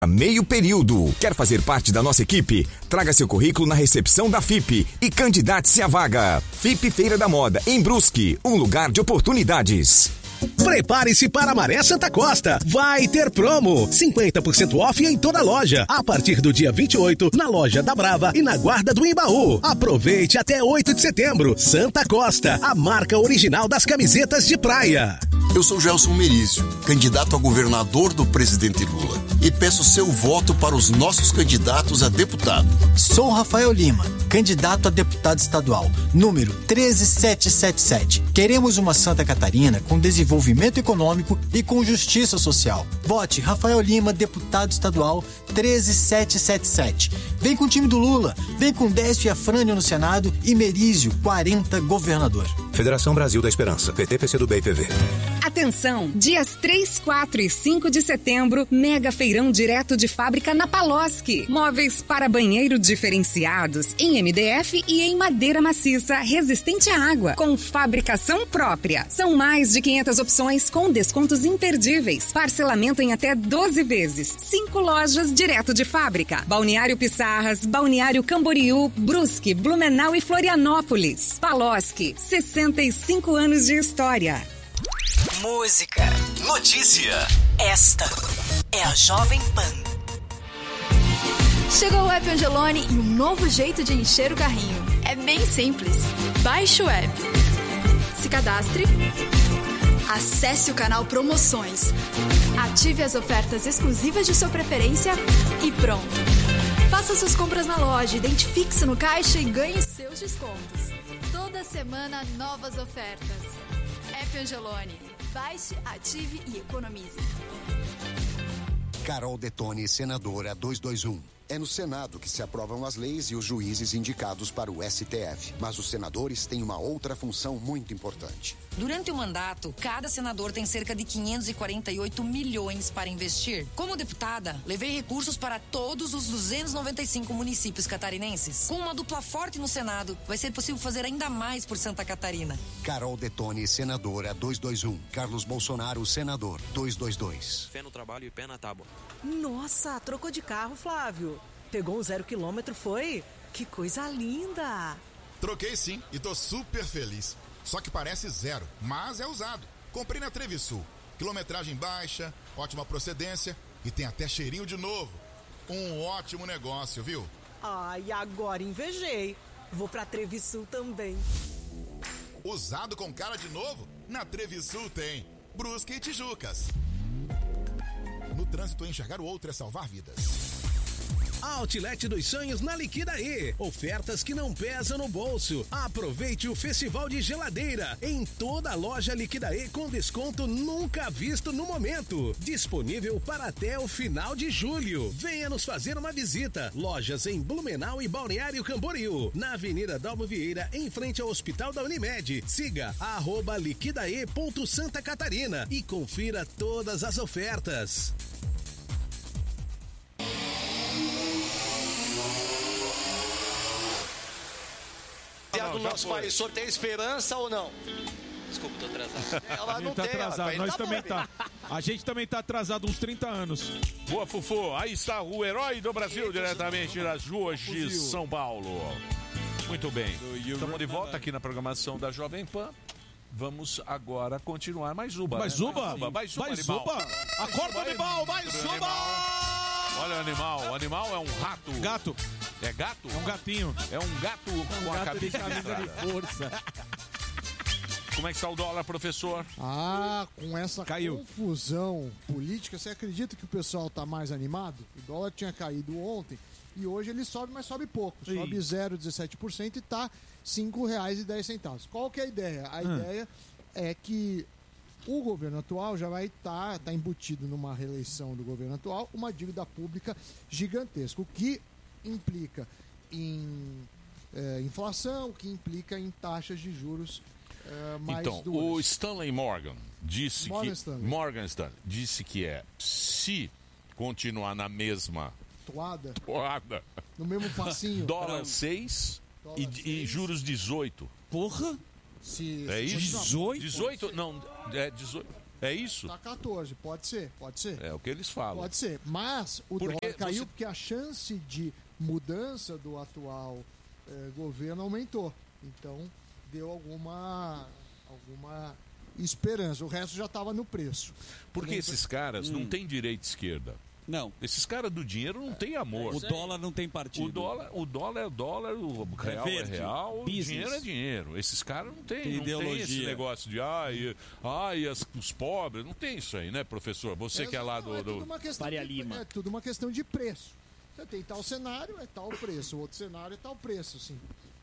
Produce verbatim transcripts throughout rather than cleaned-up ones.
Meio período. Quer fazer parte da nossa equipe? Traga seu currículo na recepção da F I P e candidate-se à vaga. F I P Feira da Moda, em Brusque, um lugar de oportunidades. Prepare-se para a Maré Santa Costa. Vai ter promo. cinquenta por cento off em toda a loja. A partir do dia vinte e oito, na loja da Brava e na Guarda do Embaú. Aproveite até oito de setembro. Santa Costa, a marca original das camisetas de praia. Eu sou Gelson Merizio, candidato a governador do presidente Lula. E peço seu voto para os nossos candidatos a deputado. Sou Rafael Lima, candidato a deputado estadual, número treze mil setecentos e setenta e sete. Queremos uma Santa Catarina com desenvolvimento econômico e com justiça social. Vote Rafael Lima, deputado estadual, treze mil setecentos e setenta e sete. Vem com o time do Lula, vem com Décio e Afrânio no Senado e Merizio, quarenta, governador. Federação Brasil da Esperança, P T, P C do B e P V. Atenção, dias três, quatro e cinco de setembro, mega feirão direto de fábrica na Paloski. Móveis para banheiro diferenciados em M D F e em madeira maciça resistente à água, com fabricação própria. São mais de quinhentas opções com descontos imperdíveis. Parcelamento em até doze vezes. Cinco lojas direto de fábrica. Balneário Pissarras, Balneário Camboriú, Brusque, Blumenau e Florianópolis. Paloski, sessenta e cinco anos de história. Música. Notícia. Esta é a Jovem Pan. Chegou o app Angelone e um novo jeito de encher o carrinho. É bem simples. Baixe o app. Se cadastre. Acesse o canal Promoções. Ative as ofertas exclusivas de sua preferência e pronto. Faça suas compras na loja, identifique-se no caixa e ganhe seus descontos. Toda semana, novas ofertas. App Angelone. Baixe, ative e economize. Carol Detoni, senadora duzentos e vinte e um. É no Senado que se aprovam as leis e os juízes indicados para o S T F. Mas os senadores têm uma outra função muito importante. Durante o mandato, cada senador tem cerca de quinhentos e quarenta e oito milhões para investir. Como deputada, levei recursos para todos os duzentos e noventa e cinco municípios catarinenses. Com uma dupla forte no Senado, vai ser possível fazer ainda mais por Santa Catarina. Carol Detoni, senadora duzentos e vinte e um. Carlos Bolsonaro, senador duzentos e vinte e dois. Fé no trabalho e pé na tábua. Nossa, trocou de carro, Flávio. Pegou um zero quilômetro, foi? Que coisa linda! Troquei sim e tô super feliz. Só que parece zero, mas é usado. Comprei na Trevisul. Quilometragem baixa, ótima procedência e tem até cheirinho de novo. Um ótimo negócio, viu? Ai, agora invejei. Vou pra Trevisul também. Usado com cara de novo? Na Trevisul tem. Brusque e Tijucas. No trânsito, enxergar o outro é salvar vidas. Outlet dos Sonhos na Liquidaê. Ofertas que não pesam no bolso. Aproveite o Festival de Geladeira em toda a loja Liquidaê com desconto nunca visto no momento. Disponível para até o final de julho. Venha nos fazer uma visita. Lojas em Blumenau e Balneário Camboriú. Na Avenida Dalmo Vieira, em frente ao Hospital da Unimed. Siga arroba liquidaê ponto Santa Catarina e confira todas as ofertas. Do nosso país, o senhor tem esperança ou não? Desculpa, tô atrasado. Ela não tá tem, atrasado, ó, nós tá também bom, tá. A gente também tá atrasado uns trinta anos. Boa, Fufu. Aí está o herói do Brasil, diretamente das ruas de São Paulo. Muito bem. Estamos de volta aqui na programação da Jovem Pan. Vamos agora continuar mais uma. Mais né? uma? Mais uma, mais uma, mais animal. uma. Acorda, animal, mais Olha, uma. Olha o animal. O animal é um rato. Gato. É gato? É um gatinho. É um gato um com gato a cabeça de camisa de força. Como é que está o dólar, professor? Ah, com essa Caiu. confusão política, você acredita que o pessoal está mais animado? O dólar tinha caído ontem e hoje ele sobe, mas sobe pouco. Sim. Sobe zero vírgula dezessete por cento e está cinco reais e dez centavos. Qual que é a ideia? A hum. ideia é que o governo atual já vai estar tá, tá embutido numa reeleição do governo atual, uma dívida pública gigantesca, o que implica em é, inflação, o que implica em taxas de juros é, mais então, duras. o Stanley Morgan disse Morgan que Stanley. Morgan Stanley disse que é se continuar na mesma toada, toada no mesmo passinho, dólar seis e, e juros dezoito. Porra! Se, é se isso? dezoito? dezoito? Não, é dezoito. É isso? Tá quatorze, pode ser, pode ser. É o que eles falam. Pode ser, mas o Porque dólar caiu você- porque a chance de mudança do atual eh, governo aumentou. Então, deu alguma, alguma esperança. O resto já estava no preço. Porque esses caras Hum. não têm direita e esquerda. Não. Esses caras do dinheiro não têm amor. O dólar não tem partido. O dólar, o dólar é dólar, o real é, verde. real, o Business. dinheiro é dinheiro. Esses caras não têm, Tem não tem ideologia. esse negócio de ai, ai as- os pobres. Não tem isso aí, né, professor? Você que é lá do... É do... tudo uma questão de, é tudo uma questão de preço. Você tem tal cenário, é tal preço. O outro cenário é tal preço, assim.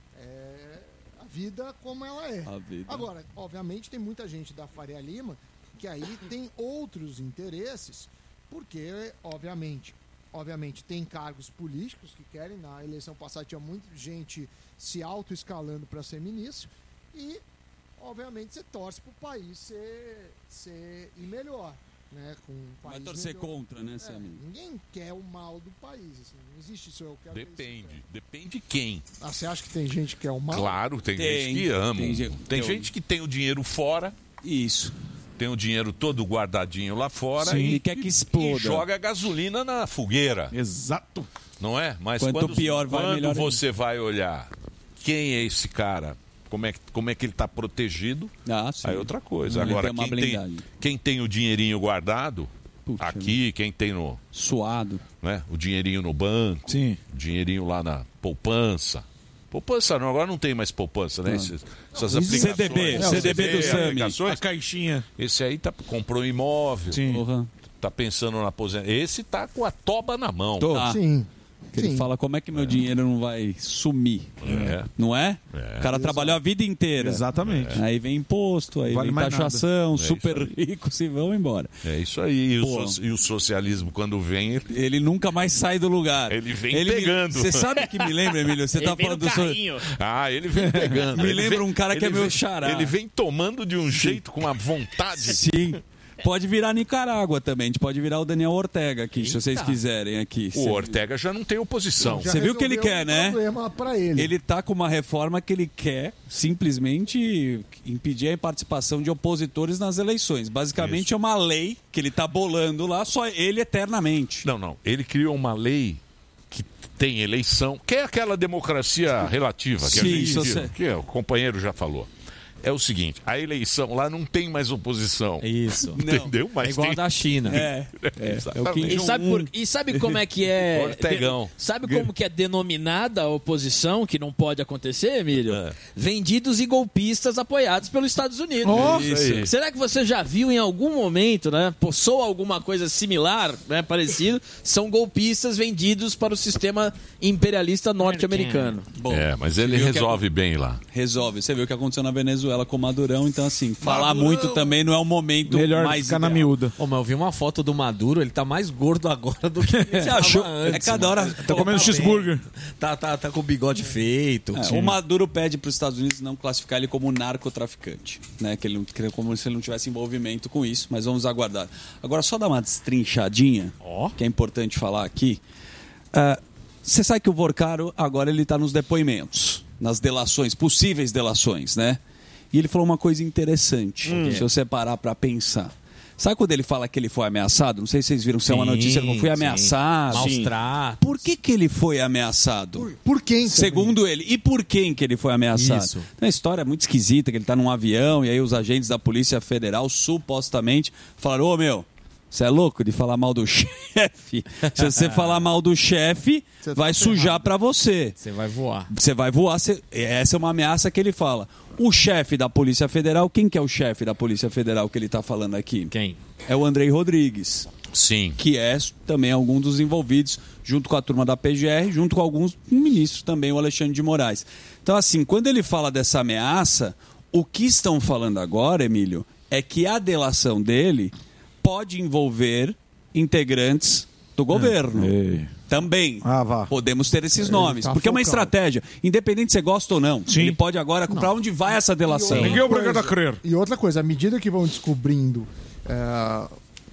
É a vida como ela é. A vida. Agora, obviamente, tem muita gente da Faria Lima que aí tem outros interesses, porque, obviamente, obviamente tem cargos políticos que querem. Na eleição passada tinha muita gente se auto-escalando para ser ministro e, obviamente, você torce para o país ser, ser ir melhor. Né, com um Vai país torcer melhor. contra, né, É, Sammy? ninguém quer o mal do país. Assim, não existe isso. Eu quero que Depende. Depende de quem. Ah, você acha que tem gente que quer o mal? Claro, tem, Tem, gente que ama. tem Tem, gente- tem gente que tem o dinheiro fora. Isso. Tem o dinheiro todo guardadinho lá fora. Sim. E Ele quer que exploda. E joga gasolina na fogueira. Exato. Não é? Mas Quanto quando, pior vai, quando melhor você vai olhar quem é esse cara, como é, que- como é que ele está protegido, Ah, sim. aí é outra coisa. Ele Agora, tem uma quem tem, blindagem. quem tem o dinheirinho guardado, Puxa, aqui, quem tem no... Suado. Né, o dinheirinho no banco, Sim. o dinheirinho lá na poupança. Poupança não, agora não tem mais poupança, né? Não. Esses- essas Não, aplicações. C D B, Não, C D B do Sami. aplicações. A caixinha. Esse aí tá, comprou um imóvel. Sim. Porra. Tá pensando na aposentadoria. Esse tá com a toba na mão. Tô. Ah. Sim. Que ele Sim. fala como é que meu dinheiro não vai sumir. É. Não é? É. O cara trabalhou a vida inteira. Exatamente. Aí vem imposto, aí Vale vem mais taxação, nada. É super isso aí. ricos e vão embora. É isso aí. E o, Pô. so- e o socialismo, quando vem, ele, Ele nunca mais sai do lugar. ele vem Ele me- pegando. Você sabe que me lembra, Emílio? Você tá falando do. so- Ah, ele vem pegando. Me Ele lembra vem- um cara que ele é meu vem- xará. Ele vem tomando de um jeito, com uma vontade. Sim. Pode virar Nicarágua também. A gente pode virar o Daniel Ortega aqui, se vocês quiserem aqui. O Ortega já não tem oposição. Já Você viu o que ele resolveu quer, um né? problema pra ele. Ele tá com uma reforma que ele quer simplesmente impedir a participação de opositores nas eleições. Basicamente Isso. é uma lei que ele tá bolando lá, só ele eternamente. Não, não. Ele criou uma lei que tem eleição, que é aquela democracia relativa que Sim, a gente isso eu viu, sei. que o companheiro já falou. É o seguinte, a eleição lá não tem mais oposição. Isso. Entendeu? Mas É igual tem... a da China. É, é, é o Exatamente. Kim E sabe, por- e sabe como é que é. Ortegão. de- sabe como que é denominada a oposição, que não pode acontecer, Emílio? É. Vendidos e golpistas apoiados pelos Estados Unidos. Oh, isso aí. Será que você já viu em algum momento, né? Possou alguma coisa similar, né? Parecido? São golpistas vendidos para o sistema imperialista norte-americano. Bom, É, mas ele você viu que resolve bem lá. Resolve. Você viu o que aconteceu na Venezuela com o Madurão, então assim, falar Madurão. muito também não é o momento Melhor mais ficar na ideal. miúda. Ô, mas eu vi uma foto do Maduro, ele tá mais gordo agora do que ele Você achou? tava antes, É cada hora- mano. Tá comendo bem. cheeseburger. Tá, tá, tá com o bigode feito. É, o Maduro pede para os Estados Unidos não classificar ele como narcotraficante, né? Que ele não, que ele- como se ele não tivesse envolvimento com isso, mas vamos aguardar. Agora, só dar uma destrinchadinha, que é importante falar aqui. Ah, Você sabe que o Vorcaro agora ele está nos depoimentos, nas delações, possíveis delações, né? E ele falou uma coisa interessante, Hum. se você parar para pensar. Sabe quando ele fala que ele foi ameaçado? Não sei se vocês viram, se é uma Sim, notícia, ele foi sim. ameaçado. Maus Sim. tratos. Por que, que ele foi ameaçado? Por, por quem? também? Segundo ele. E por quem que ele foi ameaçado? Isso. Tem uma história muito esquisita, que ele tá num avião e aí os agentes da Polícia Federal supostamente falaram, ô meu, você é louco de falar mal do chefe? Se você falar mal do chefe, Você tá vai sujar pra você. Você vai voar. Você vai voar. Você... Essa é uma ameaça que ele fala. O chefe da Polícia Federal, quem que é o chefe da Polícia Federal que ele tá falando aqui? Quem? É o Andrei Rodrigues. Sim. Que é também algum dos envolvidos, junto com a turma da P G R, junto com alguns ministros também, o Alexandre de Moraes. Então, assim, quando ele fala dessa ameaça, o que estão falando agora, Emílio, é que a delação dele pode envolver integrantes do governo. Ei. Também. Ah, vá. Podemos ter esses Ele nomes. tá porque é uma focado. estratégia. Independente se você gosta ou não. Sim. Ele pode agora... Para onde vai essa delação? E outra Ninguém é obrigado coisa- a crer. E outra coisa, à medida que vão descobrindo é,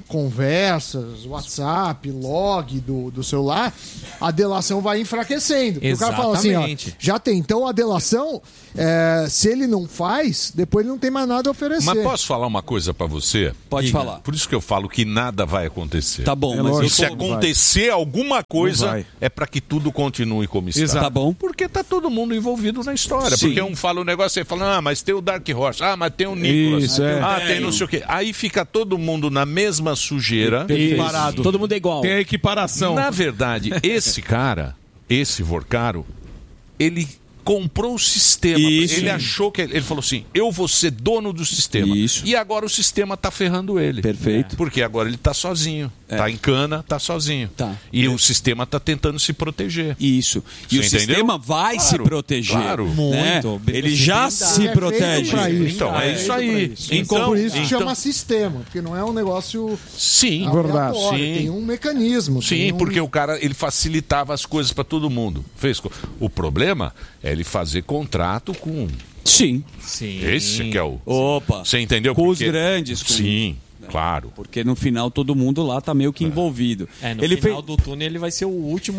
conversas, WhatsApp, log do, do celular, a delação vai enfraquecendo. Porque o cara fala assim, ó, já tem. Então a delação, é, se ele não faz, depois ele não tem mais nada a oferecer. Mas posso falar uma coisa pra você? Pode Diga. falar. Por isso que eu falo que nada vai acontecer. Tá bom, É mas lógico. eu E se tô- acontecer alguma Não coisa, vai. é pra que tudo continue como está. Exato. Tá bom. Porque tá todo mundo envolvido na história. Sim. Porque um fala um negócio e fala, ah, mas tem o Dark Horse, ah, mas tem o Nicolas, Isso, é. ah, É. tem não sei o quê. Aí fica todo mundo na mesma sujeira. Equiparado. Todo mundo é igual. Tem a equiparação. Na verdade, esse cara, esse Vorcaro, ele comprou o sistema. Isso. Ele achou que... Ele falou assim, eu vou ser dono do sistema. Isso. E agora o sistema tá ferrando ele. Perfeito. Porque agora ele tá sozinho. É. Tá em cana, tá sozinho. Tá. E o sistema tá tentando se proteger. Isso. E Você o entendeu? sistema vai Claro, se proteger. claro. né? Muito. Ele já se Ele é protege. feito pra isso. Então, é isso aí. Então, por isso que então- chama sistema, porque não é um negócio Sim, aleatório, Sim. tem um mecanismo. Sim, tem um... porque o cara ele facilitava as coisas para todo mundo. Fez co- o problema é ele fazer contrato com. Sim. Sim. Esse que é o. Opa. Você entendeu? Com Porque- os grandes. Com... Sim, claro. Porque no final todo mundo lá tá meio que envolvido. É, no ele final fez... do túnel ele vai ser o último,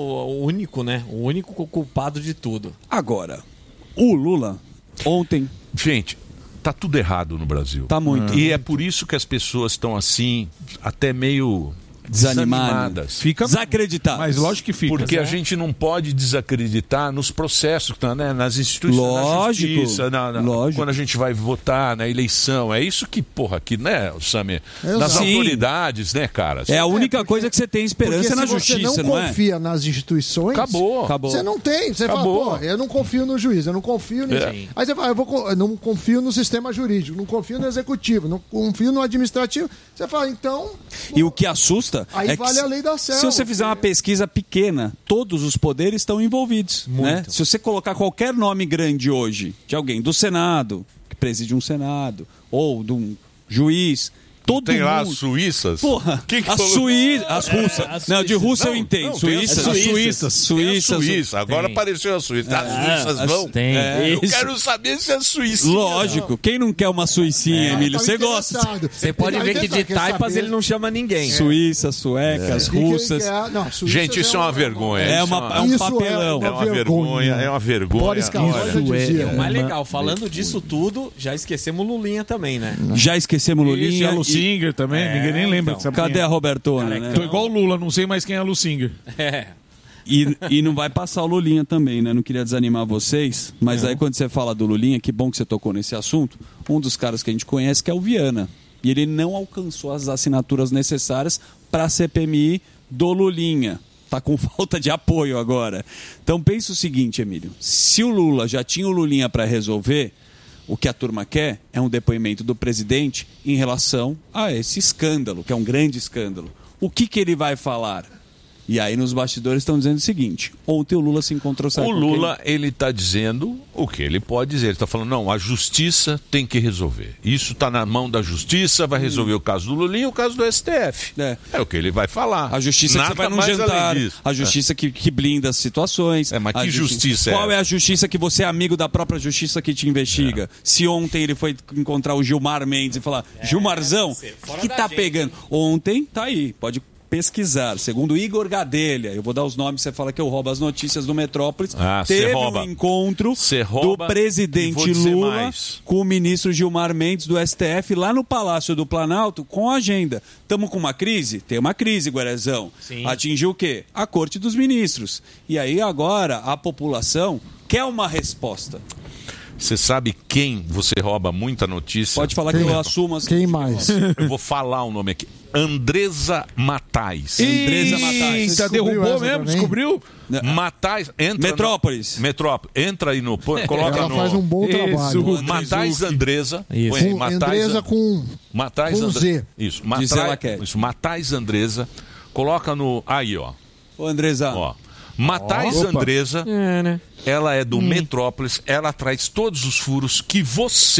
o único, né? O único culpado de tudo. Agora, o Lula, ontem... Gente, tá tudo errado no Brasil. Tá muito. E é por isso que as pessoas estão assim, até meio Desanimado. desanimadas. Fica Desacreditado. Mas lógico que fica. Porque né? a gente não pode desacreditar nos processos, tá, né? Nas instituições, Lógico, na justiça, na, na- lógico. quando a gente vai votar na eleição. É isso que, porra, aqui, né, Samir? Exato. Nas Sim. autoridades, né, cara? É a única porque- coisa que você tem Porque esperança se na você justiça, não não, é? confia nas instituições, Acabou. Acabou. você não tem. Você Acabou. fala, pô, eu não confio no juiz, eu não confio nisso. É. Aí você fala, eu, vou, co- eu não confio no sistema jurídico, não confio no executivo, não confio no administrativo. Você fala, então, E o que assusta Aí é vale que a lei da selva. se você fizer uma pesquisa pequena, todos os poderes estão envolvidos. Né? Se você colocar qualquer nome grande hoje de alguém do Senado, que preside um Senado, ou de um juiz, todo Tem mundo... lá as suíças. Porra, Quem que as falou? Suíças, as russas. as não, de suíças. Rússia eu Não, entendo. não, tem as Suíças, suíças. Suíças, Suíças. Tem a Suíça. Agora Tem. apareceu a Suíça. As É, suíças as- vão. tem. É, eu Isso. quero saber se é Suíça. Lógico, quem não quer uma suicinha, Emílio? tá Você gosta? interessado. Você pode Ele ver tá que de interessado, quer taipas saber. ele não chama ninguém. Suíça, suecas, O que que ele russas. quer? Não, Suíça Gente, isso é uma vergonha. É, Isso uma, é um Isso é papelão. uma É uma vergonha, é uma vergonha. Boris Karloff Olha, já dizia. O mais legal, falando disso tudo, já esquecemos o Lulinha também, né? Já esquecemos Isso, e Lulinha. a e- Lucinger também. É, Ninguém nem lembra então. que sabe Cadê quem a é. Robertona, Cara, né? Tô igual o Lula, não sei mais quem é a Lucinger. É. E, e não vai passar o Lulinha também, né? Não queria desanimar vocês, mas aí quando você fala do Lulinha, que bom que você tocou nesse assunto, um dos caras que a gente conhece que é o Viana. E ele não alcançou as assinaturas necessárias para a C P M I do Lulinha. Tá com falta de apoio agora. Então pensa o seguinte, Emílio. Se o Lula já tinha o Lulinha para resolver, o que a turma quer é um depoimento do presidente em relação a esse escândalo, que é um grande escândalo. O que, que ele vai falar? E aí nos bastidores estão dizendo o seguinte: ontem o Lula se encontrou... sabe O com Lula, ele está dizendo o que ele pode dizer. Ele está falando, não, a justiça tem que resolver. Isso está na mão da justiça, vai resolver o caso do Lulinha e o caso do S T F. É. É o que ele vai falar. A justiça Nada que você vai num mais jantar, além disso. a justiça que, que blinda as situações. É, mas a que justi- justiça é Qual é essa? a justiça que você é amigo da própria justiça que te investiga? Se ontem ele foi encontrar o Gilmar Mendes e falar, Gilmarzão, o fora que da tá gente. pegando? Ontem, tá aí, pode pesquisar. Segundo Igor Gadelha, eu vou dar os nomes, você fala que eu roubo as notícias do Metrópolis. Ah, cê teve rouba. um encontro Cê do rouba, e presidente vou dizer Lula mais. com o ministro Gilmar Mendes do S T F lá no Palácio do Planalto com a agenda. Estamos com uma crise? Tem uma crise, Guarezão. Sim. Atingiu o quê? A Corte dos Ministros. E aí agora a população quer uma resposta. Você sabe quem você rouba muita notícia? Pode falar que eu assumo as... Quem mais? Eu vou falar o nome aqui. Andresa Matais. Andresa Matais. Eita, Descobriu derrubou essa mesmo? também? Descobriu? Matais, entra Metrópolis. No, Metrópolis. Entra aí no... põe- Coloca Ela no... faz um bom Isso. trabalho. Matais Andresa. Isso. Põe aí, Com Matais Andresa An- com... Matais com Andre- Z. Isso. Gisela Matais, Quer. isso. Matais Andresa. Coloca no... Aí, ó. Ô, Andresa. Ó. Matais Opa. Andresa, É, né? ela é do Metrópolis, ela traz todos os furos que você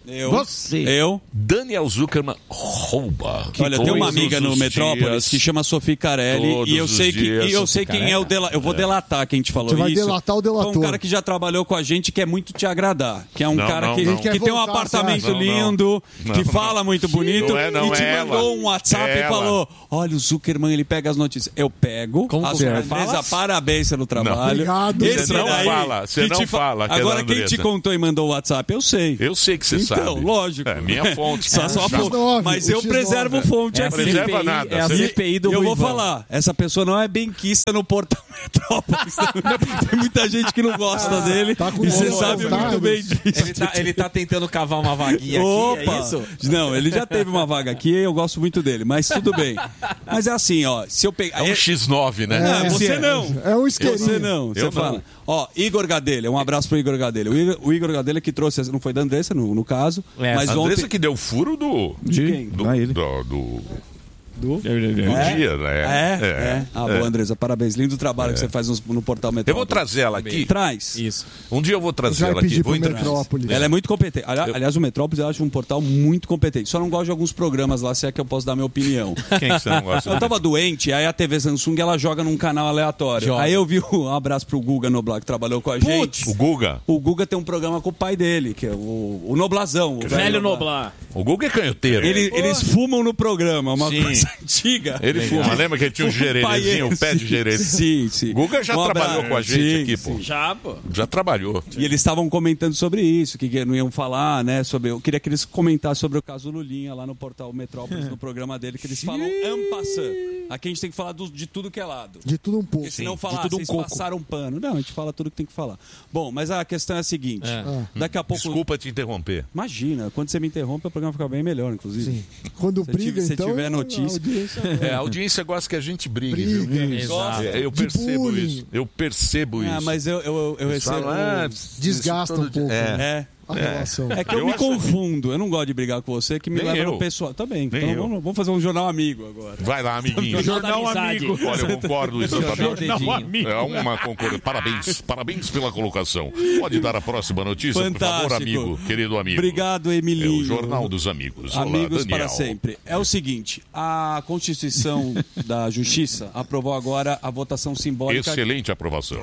Eu. Você. Eu. Daniel Zuckerman rouba. Olha, tem uma amiga no Todos os Metrópolis dias, que chama Sofia Carelli todos e eu os sei que dias, e eu Sofia sei quem Carelli. é o dela, eu vou É. delatar quem te falou Você vai isso. delatar o delator. Foi um cara que já trabalhou com a gente que é muito te agradar, que é um Não, cara não, que, não. que Quer tem um voltar, apartamento você acha? lindo, Não, que não. fala muito bonito Não é, não, e te é mandou ela. um WhatsApp É e ela. falou: "Olha, o Zuckerman, ele pega as notícias". Eu pego. Como a você sua fala? Andressa, parabéns pelo trabalho. Obrigado. Esse Você não daí fala, você que não te fa- fala que é da Agora quem te Andressa. contou e mandou o WhatsApp, eu sei. Eu sei que você Então, sabe. lógico. É minha fonte. Só, só a O X fonte. nove, Mas o eu X nove. preservo fonte É a aqui. Preserva C P I, nada. é a Você- C P I do E eu vou Ruivão. falar, essa pessoa não é benquista no portal Metrópolis. Tem muita gente que não gosta dele. tá com E você boa sabe vontade. muito bem disso. Ele tá, ele tá tentando cavar uma vaguinha aqui, Opa! é isso? Não, ele já teve uma vaga aqui e eu gosto muito dele, mas tudo bem. Mas é assim, ó, se eu pegar... É um xis nove, né? Não, você não. É um isqueirinho. Você não, você Eu não. fala. Ó, Igor Gadelha, um abraço pro Igor Gadelha. O Igor, o Igor Gadelha que trouxe, não foi da Andressa no, no caso, É, mas A Andressa ontem... que deu furo do... De quem? Do, Não, ele. do, do, Do... do É? dia, né? É, é. Ah, boa, Andressa, parabéns. Lindo trabalho que você faz no, no portal Metrópolis. Eu vou trazer ela aqui. Traz. Isso. Um dia eu vou trazer Vai ela aqui. pedir Vou pro entrevistar. Metrópolis. Ela é muito competente. Ali- Aliás, o Metrópolis eu acho um portal muito competente. Só não gosto de alguns programas lá, se é que eu posso dar minha opinião. Quem que você não gosta? Eu tava doente, aí a T V Samsung ela joga num canal aleatório. Joga. Aí eu vi um abraço pro Guga Noblar, que trabalhou com a gente. O Guga. O Guga tem um programa com o pai dele, que é o, o Noblazão. O Velho Noblar. O Guga é canhoteiro. Ele- eles fumam no programa, uma Sim. coisa antiga. Ele fuma. Lembra que ele tinha um gererezinho, o pé de gerere? Sim, sim. O Guga já Um trabalhou abraço. com a gente Sim, aqui, sim. pô. Já, pô. Já trabalhou. E eles estavam comentando sobre isso, que, que não iam falar, né? Sobre, eu queria que eles comentassem sobre o caso Lulinha lá no portal Metrópolis, no programa dele, que eles falam en passant. Aqui a gente tem que falar do- de tudo que é lado. De tudo um pouco. Porque se não Sim, falar, de tudo um vocês pouco. passaram pano. Não, a gente fala tudo que tem que falar. Bom, mas a questão é a seguinte. É. Daqui a pouco... Desculpa te interromper. Imagina, quando você me interrompe, o programa fica bem melhor, inclusive. Sim. Quando Se briga, tiver- se então. tiver notícia. a audiência- É, a audiência gosta que a gente brigue, Briga. viu? Exato. É, eu De percebo bullying. isso. Eu percebo Ah, isso. mas eu, eu, eu, eu Eles recebo... falam, ah, Desgasta isso um todo dia- pouco, É. É. A relação. É que eu, Eu me acho- confundo. Eu não gosto de brigar com você, que me Nem leva eu. no pessoal. Também. Nem Então eu. vamos, vamos fazer um jornal amigo agora. Vai lá, amiguinho. Jornal da amizade. Olha, eu concordo exatamente. Jornal amigo. É uma concordância. Parabéns, parabéns pela colocação. Pode dar a próxima notícia, por favor, Fantástico. amigo, querido amigo. Obrigado, É Emilinho. o Jornal dos Amigos. Olá, Amigos Daniel. para sempre. É o seguinte, a Constituição da Justiça aprovou agora a votação simbólica. Excelente aprovação.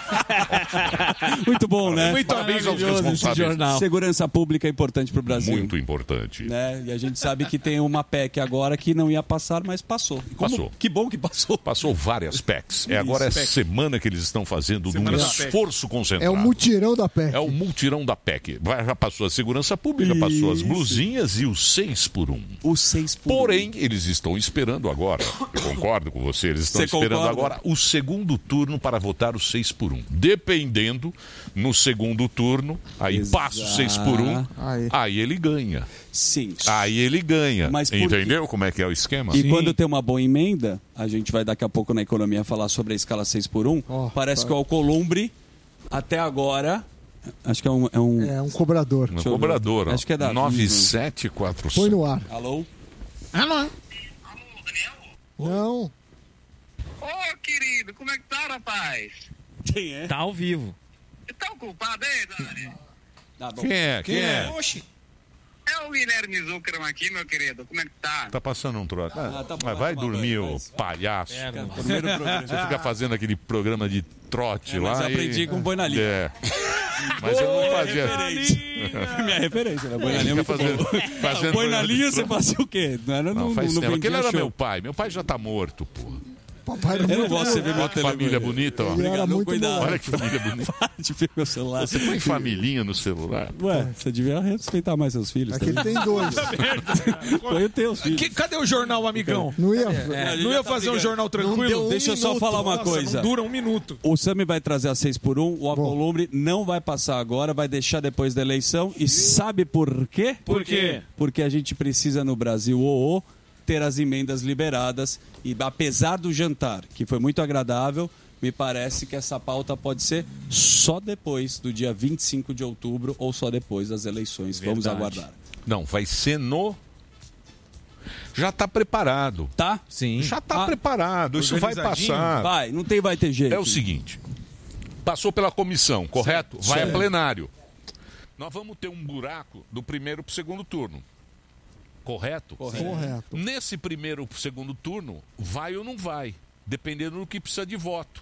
Muito bom, né? Muito Parabéns aos maravilhoso esse responsáveis. jornal. Segurança pública é importante para o Brasil. Muito importante. Né? E a gente sabe que tem uma P E C agora que não ia passar, mas passou. E como- Passou. Que bom que passou. Passou várias P E Cs. É agora Isso, é P E C. semana que eles estão fazendo Semana num da P E C. esforço É concentrado. o mutirão da P E C. É o multirão da P E C. Vai- Já passou a segurança pública, passou as blusinhas e o seis por um. O seis por Porém, eles estão esperando agora. Eu concordo com você, eles estão Você esperando concorda? agora o segundo turno para votar o seis por um. Dependendo, no segundo turno, aí Exato. passa o seis por um, Aí. aí ele ganha. Sim. Aí ele ganha. Mas por Entendeu como é que é o esquema? E quando tem uma boa emenda, a gente vai daqui a pouco na economia falar sobre a escala seis por um. Ó, Parece tá. que o Alcolumbre, até agora, acho que é um... É um... É um cobrador. No Deixa eu ver. cobrador, ó. Acho que é da nove sete quatro Põe no ar. Alô? Alô? Não. Ô, querido, como é que tá, rapaz? Quem é? Tá ao vivo. Tá ocupado aí, Dani? Tá bom. Quem é? Quem, é? Oxi. É o Guilherme Zuckerman aqui, meu querido. Como é que tá? Tá passando um troço. Ah, tá bom, Mas vai vai tomar dormir, banho, ô mas- palhaço. É, não. Primeiro programa. Você fica fazendo aquele programa de trote É, lá. mas eu aprendi e... com o Boi na Linha. É. Mas eu não fazia. Minha referência, né? Boi na linha é muito fazendo, bom. fazendo Boi na programa de linha, você trote. fazia o quê? Não, era Não, no, faz no tempo. Aquele vendia era show. meu pai. Meu pai já tá morto, pô. Papai era Eu não muito gosto de ver meu Olha que família telefone. bonita, ó. Ele era Obrigado, muito cuidado. Olha que família bonita. Para de ver meu celular. Você põe familhinha no celular? Ué, você devia respeitar mais seus filhos. Aqui ele também. tem dois. Põe os teus filhos. Que- cadê o jornal, amigão? Não ia. É, Não ia fazer um jornal tranquilo? deu um Deixa eu só minuto. falar uma Nossa, coisa. não dura um minuto. O Sami vai trazer a seis por um, o Alcolumbre não vai passar agora, vai deixar depois da eleição. E sabe por quê? Por quê? Porque a gente precisa no Brasil, ô, ô, ter as emendas liberadas. E apesar do jantar, que foi muito agradável, me parece que essa pauta pode ser só depois do dia vinte e cinco de outubro ou só depois das eleições. Vamos Verdade. aguardar. Não, vai ser no. Já tá preparado. Tá? Sim. Já tá Ah, preparado. Isso vai organizadinho? passar. Vai, não tem vai ter jeito. É o seguinte: passou pela comissão, correto? Vai Certo. a plenário. nós vamos ter um buraco do primeiro para o segundo turno. Correto? Correto. Correto. Nesse primeiro para o segundo turno, vai ou não vai, dependendo do que precisa de voto.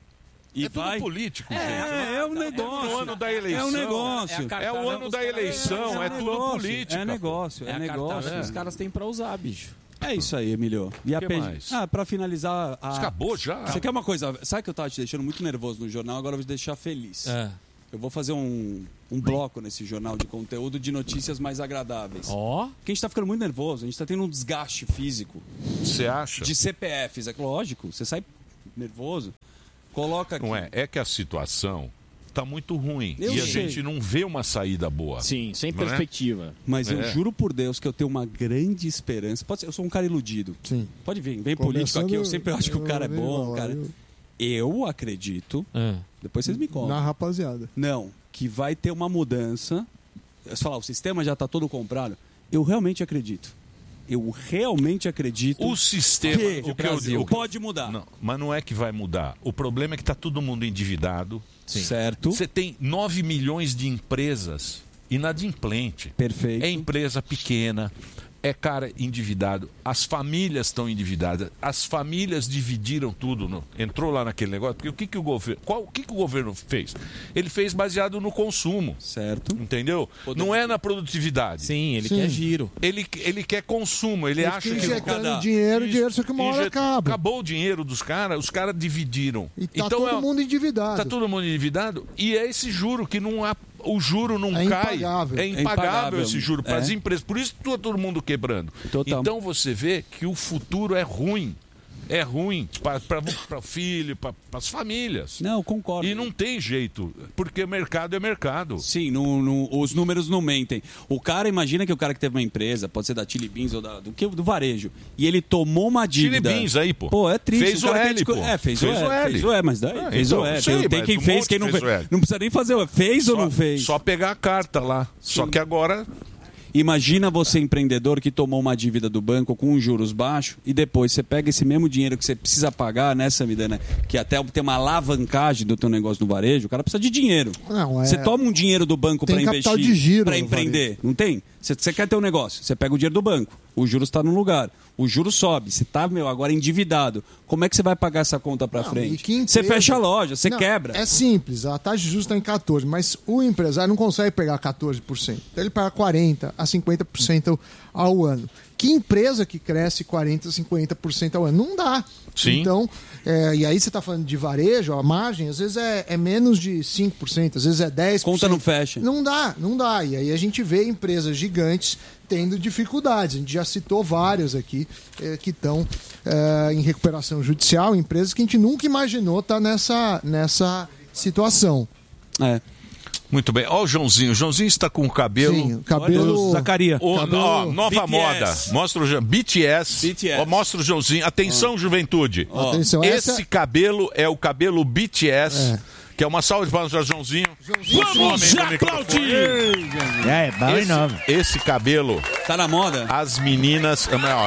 E é tudo vai... político, é, gente. É, é um negócio. É o ano da eleição. É um negócio. É, é o ano da eleição, é, é tudo negócio, política. É negócio, é, é negócio. Que os caras têm pra usar, bicho. É isso aí, Emílio. E a que P... mais? Ah, pra finalizar... A... Acabou já? Você quer uma coisa? Sabe que eu tava te deixando muito nervoso no jornal, agora eu vou te deixar feliz. É. Eu vou fazer um, um bloco nesse jornal de conteúdo de notícias mais agradáveis. Ó. Oh. Porque a gente tá ficando muito nervoso, a gente tá tendo um desgaste físico. Você acha? De C P Fs, é lógico. Você sai nervoso, coloca aqui. Não é, é que a situação tá muito ruim. Eu e a sei. gente não vê uma saída boa. Sim, sem não perspectiva. É? Mas eu É. juro por Deus que eu tenho uma grande esperança. Pode ser, eu sou um cara iludido. Sim. Pode vir, vem político aqui. Eu sempre acho que o cara é bom. eu- Cara. eu- Eu acredito. É. Depois vocês me contam. Na rapaziada. Não, que vai ter uma mudança. Você falar, o sistema já está todo comprado. Eu realmente acredito. Eu realmente acredito. O sistema, que o que eu digo, pode mudar. Não, mas não é que vai mudar. O problema é que está todo mundo endividado. Sim. Certo. Você tem nove milhões de empresas inadimplentes. Perfeito. É empresa pequena, é cara endividado. As famílias estão endividadas. As famílias dividiram tudo. No, entrou lá naquele negócio. Porque o que, que o governo. Qual, o que, que o governo fez? Ele fez baseado no consumo. Certo. Entendeu? Não é na produtividade. Sim, ele Sim. quer giro. Ele, ele quer consumo. Ele, Ele acha fica que injetando cada- dinheiro, Isso. dinheiro, só que uma hora Injet- acaba. Acabou o dinheiro dos caras, os caras dividiram. E tá então todo é, mundo endividado. tá todo mundo endividado e é esse juro que não há, o juro não É cai. impagável. É É impagável impagável. esse juro para É. as empresas. Por isso que tá todo mundo quebrando. Total. Então você vê que o futuro é ruim. É ruim para o filho, para as famílias. Não, concordo. E não tem jeito, porque mercado é mercado. Sim, não- não- os números não mentem. O cara, imagina que o cara que teve uma empresa, pode ser da Chili Beans ou da, do, que, do varejo, e ele tomou uma dívida. Chili Beans aí, pô. Pô, é triste. Fez o cara tem L, discu- pô. É, fez, Fez o o L. L. Fez o L, mas daí, Ah, fez então, o L. sei, tem mas quem um fez, monte quem não fez fez. o L. Não precisa nem fazer o L. Fez ou Só- não fez? Só pegar a carta lá. Só que agora Imagina você, empreendedor, que tomou uma dívida do banco com juros baixos e depois você pega esse mesmo dinheiro que você precisa pagar, né, Samidana? Que até tem uma alavancagem do teu negócio no varejo, o cara precisa de dinheiro. Não, é- Você toma um dinheiro do banco Tem para capital investir, de giro para no empreender, não tem? Você, você quer ter um negócio, você pega o dinheiro do banco, o juros está no lugar, o juros sobe, você está, meu, agora endividado. Como é que você vai pagar essa conta para Não, e frente? que Você empresa- fecha a loja, você Não, quebra. É simples, a taxa de juros está em quatorze por cento, mas o empresário não consegue pegar quatorze por cento. Então ele paga quarenta por cento a cinquenta por cento ao ano. Que empresa que cresce quarenta por cento, cinquenta por cento ao ano? Não dá. Sim. Então, é, e aí você está falando de varejo, a margem, às vezes é, é menos de cinco por cento, às vezes é dez por cento. Conta não fecha. Não dá, não dá. E aí a gente vê empresas gigantes tendo dificuldades. A gente já citou várias aqui eh, que estão eh, em recuperação judicial, empresas que a gente nunca imaginou estar nessa, nessa situação. É. Muito bem. Ó o Joãozinho. O Joãozinho está com o cabelo... Sim, o cabelo- Olha, Zacaria. O, Cabelo- ó, nova B T S. moda. Mostra o Jo- B T S. B T S. Ó, mostra o Joãozinho. Atenção, juventude. Ó. Atenção, Esse essa- cabelo é o cabelo B T S. Que é uma salva de palmas para Joãozinho. Vamos aplaudir! É, bom e novo. Esse, esse cabelo, Tá na moda? as meninas...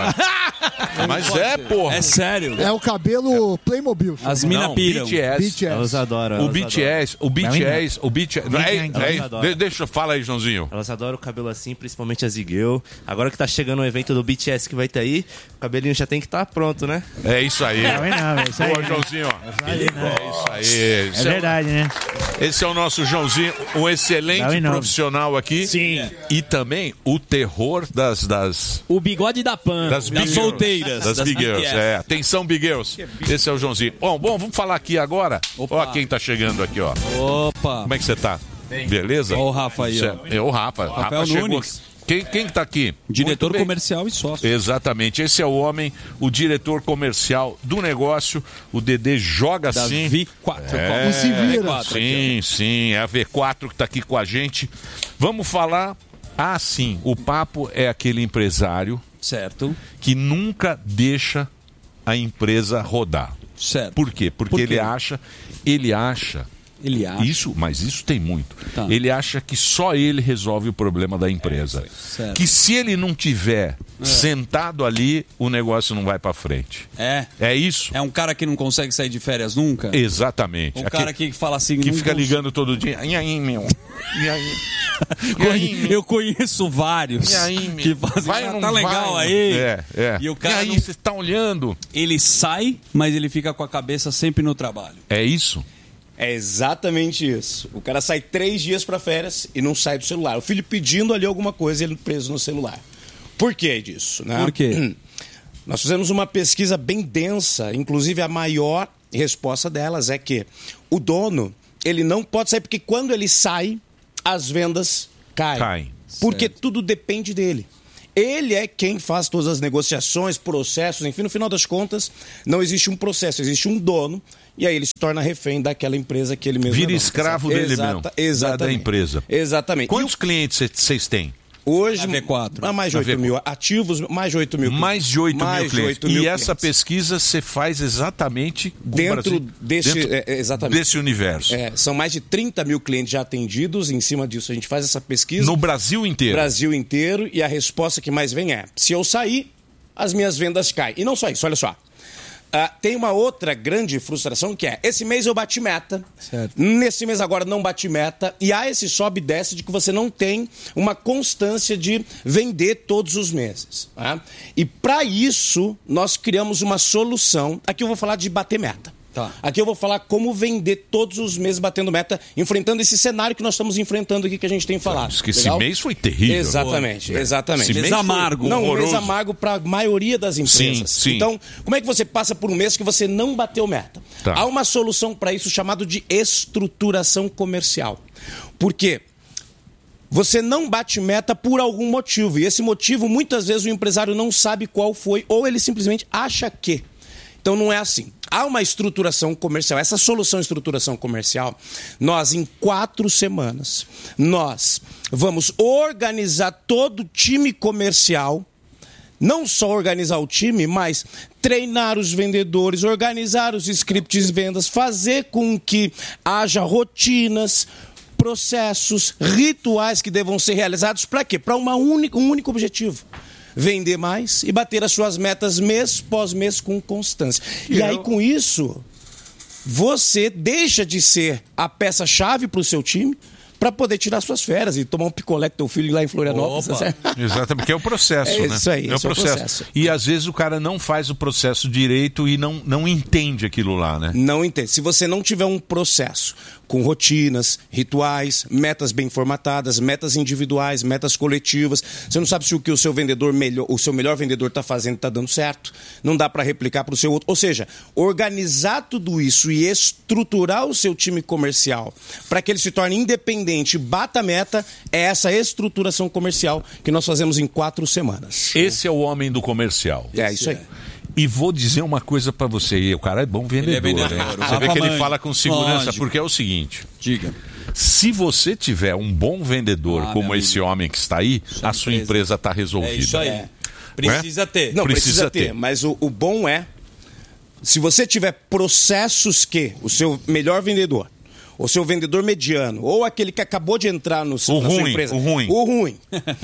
Mas é, porra. É sério. É o cabelo Playmobil. As mina Não, piram. B T S. B T S. Elas adoram. O elas B T S, o B T S, o B T S. Não, É, não, é, elas adoram. de- deixa eu falar aí, Joãozinho. Elas adoram o cabelo assim, principalmente a Zigueu. Agora que tá chegando o evento do B T S que vai ter aí, o cabelinho já tem que estar pronto, né? É isso aí. Não, não, é isso aí, Boa, né? Joãozinho. É isso aí, né? É isso aí. É Esse é o- verdade, né? Esse é o nosso Joãozinho, um excelente Não, e não. profissional aqui. Sim. E também o terror das, das, O bigode da Pan. das, big girls. solteiras, Das, das big girls. B T S. É. Atenção, big girls. Esse é o Joãozinho. Bom, bom, vamos falar aqui agora. Opa. Ó quem tá chegando aqui, ó. Opa. Como é que você tá? Beleza? Ó o Rafa aí, ó. É o Rafa. Rafael Rafa chegou. Nunes. Quem, quem que tá aqui? Diretor Muito bem. comercial e sócio. Exatamente, esse é o homem, o diretor comercial do negócio. O Dedê joga Da assim. V quatro. É, E se vira. V quatro sim, sim, é a V quatro que está aqui com a gente. Vamos falar. Ah, sim, o papo é aquele empresário Certo. que nunca deixa a empresa rodar. Certo. Por quê? Porque Por quê? ele acha, ele acha Ele acha. Isso, mas isso tem muito. Tá. Ele acha que só ele resolve o problema da empresa. Certo. Que se ele não tiver é. sentado ali, o negócio não vai para frente. É. É isso. É um cara que não consegue sair de férias nunca? Exatamente. Um cara que fala assim... Que não fica cons... ligando todo dia. E aí, meu? E aí? E aí, eu conheço vários e aí, meu? que fazem, vai, ah, não tá legal vai, aí. É, é. E o cara e aí, não... você tá olhando. Ele sai, mas ele fica com a cabeça sempre no trabalho. É isso? É exatamente isso. O cara sai três dias para férias e não sai do celular. O filho pedindo ali alguma coisa e ele preso no celular. Por que disso? Né? Por quê? Nós fizemos uma pesquisa bem densa, inclusive a maior resposta delas é que o dono, ele não pode sair, porque quando ele sai, as vendas caem. Caem. Porque Certo. tudo depende dele. Ele é quem faz todas as negociações, processos, enfim, no final das contas, não existe um processo, existe um dono, e aí ele se torna refém daquela empresa que ele mesmo... Vira é dono, escravo tá dele Exata, mesmo, exatamente. da, da empresa. Exatamente. Quantos clientes vocês têm? Hoje, V quatro. mais de oito mil ativos, mais de oito mil clientes. Mais de oito mais mil de clientes. oito mil e essa clientes. pesquisa você faz exatamente com o Dentro Brasil, desse, dentro é, exatamente. desse universo. É, são mais de trinta mil clientes já atendidos. Em cima disso, a gente faz essa pesquisa. No Brasil inteiro? Brasil inteiro. E a resposta que mais vem é: se eu sair, as minhas vendas caem. E não só isso, olha só. Uh, tem uma outra grande frustração que é: esse mês eu bati meta, certo. Nesse mês agora não bati meta, e há esse sobe e desce de que você não tem uma constância de vender todos os meses. Tá? E para isso, nós criamos uma solução. Aqui eu vou falar de bater meta. Tá. Aqui eu vou falar como vender todos os meses batendo meta, enfrentando esse cenário que nós estamos enfrentando aqui, que a gente tem falado. Diz que Legal? esse mês foi terrível. Exatamente, Foi. exatamente. Esse mês mês amargo, Não, um mês horroroso. amargo para a maioria das empresas. Sim, sim. Então, como é que você passa por um mês que você não bateu meta? Tá. Há uma solução para isso chamado de estruturação comercial. Por quê? Você não bate meta por algum motivo, e esse motivo muitas vezes o empresário não sabe qual foi, ou ele simplesmente acha que. Então não é assim. Há uma estruturação comercial. Essa solução de estruturação comercial, nós em quatro semanas, nós vamos organizar todo o time comercial, não só organizar o time, mas treinar os vendedores, organizar os scripts de vendas, fazer com que haja rotinas, processos, rituais que devam ser realizados. Para quê? Para uma única, um único objetivo: vender mais e bater as suas metas mês pós mês com constância. E, e aí, eu... com isso, você deixa de ser a peça-chave para o seu time para poder tirar suas férias e tomar um picolé com teu filho lá em Florianópolis. Tá certo? Exatamente, porque é o processo, é né? Isso aí, é o processo. É o processo. E às vezes o cara não faz o processo direito e não, não entende aquilo lá, né? Não entende. Se você não tiver um processo com rotinas, rituais, metas bem formatadas, metas individuais, metas coletivas, você não sabe se o que o seu vendedor melhor, o seu melhor vendedor está fazendo está dando certo, não dá para replicar para o seu outro. Ou seja, organizar tudo isso e estruturar o seu time comercial para que ele se torne independente, bata a meta, é essa estruturação comercial que nós fazemos em quatro semanas. Esse é o homem do comercial. É isso aí. E vou dizer uma coisa pra você, e o cara é bom vendedor, é vendedor hein? Você vê que ele fala com segurança, Lógico. Porque é o seguinte... Diga. Se você tiver um bom vendedor ah, como esse amigo. homem que está aí, sua a sua empresa está resolvida. É isso aí. É. Precisa ter. Não, precisa, precisa ter. ter. Mas o, o bom é, se você tiver processos que o seu melhor vendedor, o seu vendedor mediano, ou aquele que acabou de entrar no, o na ruim, sua empresa. O ruim. O ruim.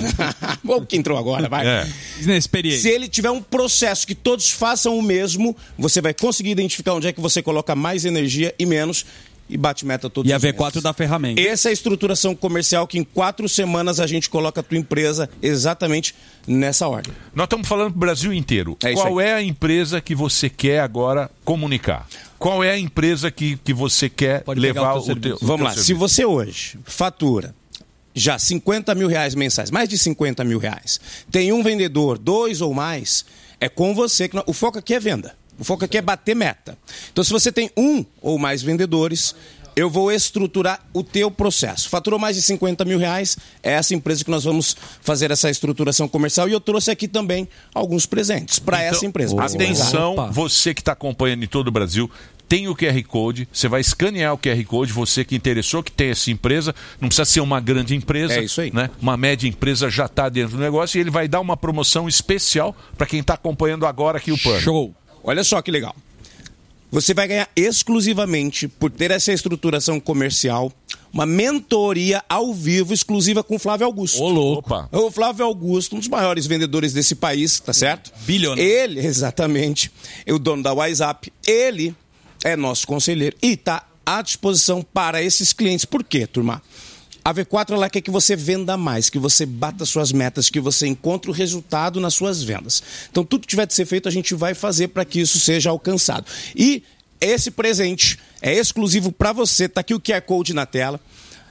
Ou que entrou agora, vai. É. Inexperiente. Se ele tiver um processo que todos façam o mesmo, você vai conseguir identificar onde é que você coloca mais energia e menos e bate meta todos e os E a V quatro dá ferramenta. Essa é a estruturação comercial que em quatro semanas a gente coloca a tua empresa exatamente nessa ordem. Nós estamos falando do Brasil inteiro. É Qual é a empresa que você quer agora comunicar? Qual é a empresa que, que você quer Pode levar o o teu, o teu Vamos lá, serviço? se você hoje fatura já cinquenta mil reais mensais, mais de cinquenta mil reais, tem um vendedor, dois ou mais, é com você que nós... o foco aqui é venda. O foco aqui é bater meta. Então, se você tem um ou mais vendedores, eu vou estruturar o teu processo. Faturou mais de cinquenta mil reais, é essa empresa que nós vamos fazer essa estruturação comercial. E eu trouxe aqui também alguns presentes para então, essa empresa. Atenção, Opa. Você que está acompanhando em todo o Brasil, tem o Q R Code, você vai escanear o Q R Code, você que interessou, que tem essa empresa, não precisa ser uma grande empresa, é isso aí. Né? Uma média empresa já está dentro do negócio e ele vai dar uma promoção especial para quem está acompanhando agora aqui o P A N. Show! Olha só que legal. você vai ganhar exclusivamente, por ter essa estruturação comercial, uma mentoria ao vivo exclusiva com o Flávio Augusto. Ô, louco. Opa. O Flávio Augusto, um dos maiores vendedores desse país, tá certo? Bilionário. Ele, exatamente, é o dono da WhatsApp. Ele é nosso conselheiro e está à disposição para esses clientes. Por quê, turma? A V quatro ela quer que você venda mais, que você bata suas metas, que você encontre o resultado nas suas vendas. Então, tudo que tiver de ser feito, a gente vai fazer para que isso seja alcançado. E esse presente é exclusivo para você. Está aqui o Q R Code na tela.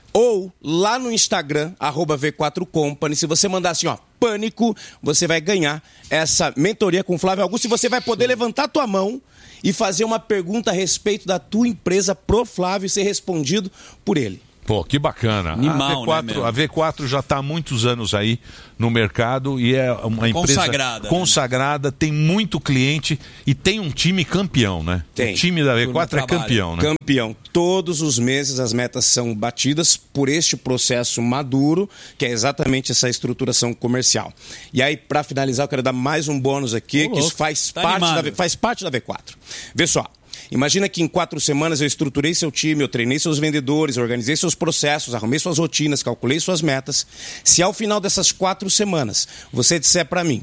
Ou lá no Instagram, arroba V quatro Company. Se você mandar assim, ó, pânico, você vai ganhar essa mentoria com o Flávio Augusto e você vai poder levantar a tua mão e fazer uma pergunta a respeito da tua empresa pro Flávio e ser respondido por ele. Pô, que bacana. Animal, a V quatro, né, meu? a V quatro já está há muitos anos aí no mercado e é uma empresa Consagrada, consagrada, né? Tem muito cliente e tem um time campeão, né? Tem. O time da V quatro é trabalho. campeão, né? Campeão. Todos os meses as metas são batidas por este processo maduro, que é exatamente essa estruturação comercial. E aí, para finalizar, eu quero dar mais um bônus aqui, Ô, que isso louco. faz, Tá parte animado. da, V- faz parte da V quatro. Vê só. Imagina que em quatro semanas eu estruturei seu time, eu treinei seus vendedores, organizei seus processos, arrumei suas rotinas, calculei suas metas. Se ao final dessas quatro semanas você disser para mim,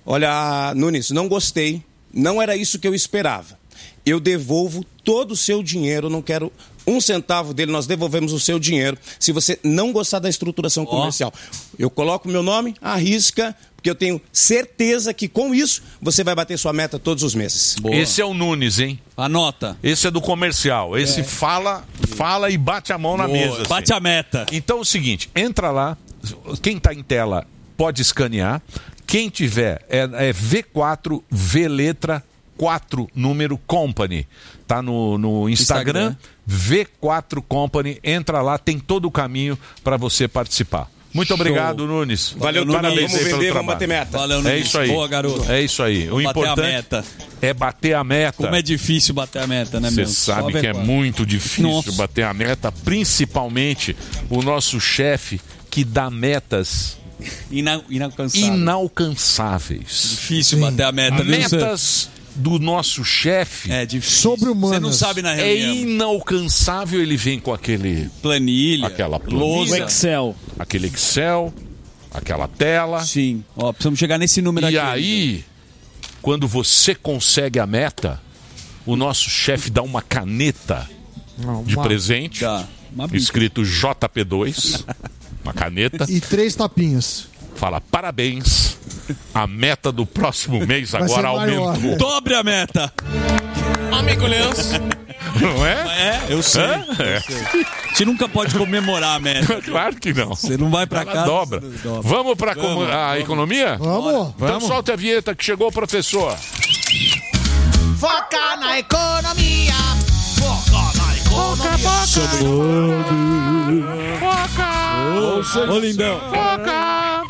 olha, Nunes, não gostei, não era isso que eu esperava. Eu devolvo todo o seu dinheiro, não quero um centavo dele, nós devolvemos o seu dinheiro se você não gostar da estruturação comercial. Eu coloco o meu nome, arrisca, porque eu tenho certeza que com isso você vai bater sua meta todos os meses. Boa. Esse é o Nunes, hein? Anota. Esse é do comercial. Esse É. fala, fala e bate a mão na Boa. mesa. assim. Bate a meta. Então é o seguinte, entra lá, quem está em tela pode escanear, quem tiver é, é V quatro, V letra quatro, número Company. Tá no, no Instagram, Instagram. V quatro Company, entra lá, tem todo o caminho para você participar. Muito obrigado, Nunes. Valeu, Nunes. Nunes. Parabéns Vamos aí pelo vender, vamos trabalho. bater meta. Valeu, É Nunes. isso aí. Boa, garoto. É isso aí. O Vamos bater a importante meta. é bater a meta. Como é difícil bater a meta, né, Você meu? Só sabe V que é quatro. muito difícil Nossa. bater a meta, principalmente o nosso chefe que dá metas Ina- inalcançável. inalcançáveis. Difícil bater a meta, viu, Metas do nosso chefe É difícil. Sobre-humanas. Você não sabe na é reunião. inalcançável. Ele vem com aquele, Planilha. aquela O planilha, Excel. aquele Excel, aquela tela. Sim. Ó, precisamos chegar nesse número E aqui. aí, quando você consegue a meta, o nosso chefe dá uma caneta Não, de uma- presente, Dá. Uma bica. escrito J P dois, uma caneta, E três tapinhas. fala parabéns, a meta do próximo mês Vai agora ser maior, aumentou. né? Dobre a meta. Amigo Leandro. Não é? É, eu sei. Hã? É. A gente nunca pode comemorar a meta. Claro que não. Você não vai pra Ela casa. dobra. você dobra. Vamos para Vamos, a vamos. economia? Vamos. Então solta a vinheta que chegou o professor. Foca na economia. Foca na economia. Foca! Ô, lindão. Foca!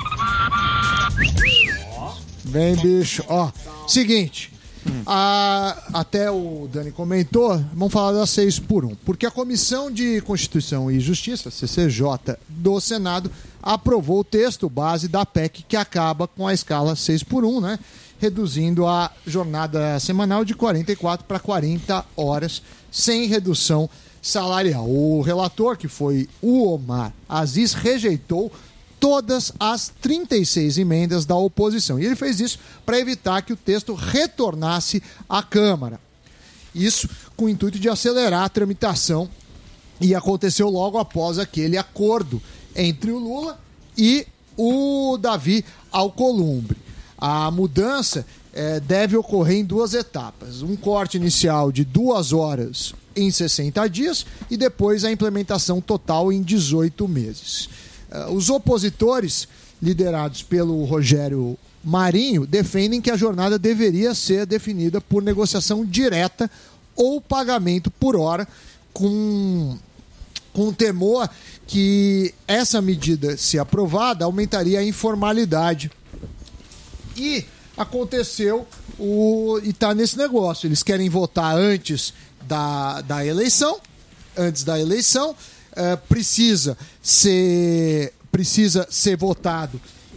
Vem, bicho. Ó, seguinte. a- até o Dani comentou, vamos falar da seis por um. Porque a Comissão de Constituição e Justiça, C C J, do Senado, aprovou o texto base da P E C que acaba com a escala seis por um, né? Reduzindo a jornada semanal de quarenta e quatro para quarenta horas, sem redução salarial. O relator, que foi o Omar Aziz, rejeitou todas as trinta e seis emendas da oposição. E ele fez isso para evitar que o texto retornasse à Câmara. Isso com o intuito de acelerar a tramitação, e aconteceu logo após aquele acordo entre o Lula e o Davi Alcolumbre. A mudança eh, deve ocorrer em duas etapas. Um corte inicial de duas horas em sessenta dias e depois a implementação total em dezoito meses. Uh, os opositores, liderados pelo Rogério Marinho, defendem que a jornada deveria ser definida por negociação direta ou pagamento por hora, com, com temor que essa medida, se aprovada, aumentaria a informalidade. E aconteceu o, e está nesse negócio. Eles querem votar antes da, da eleição, antes da eleição, Uh, precisa ser precisa ser votado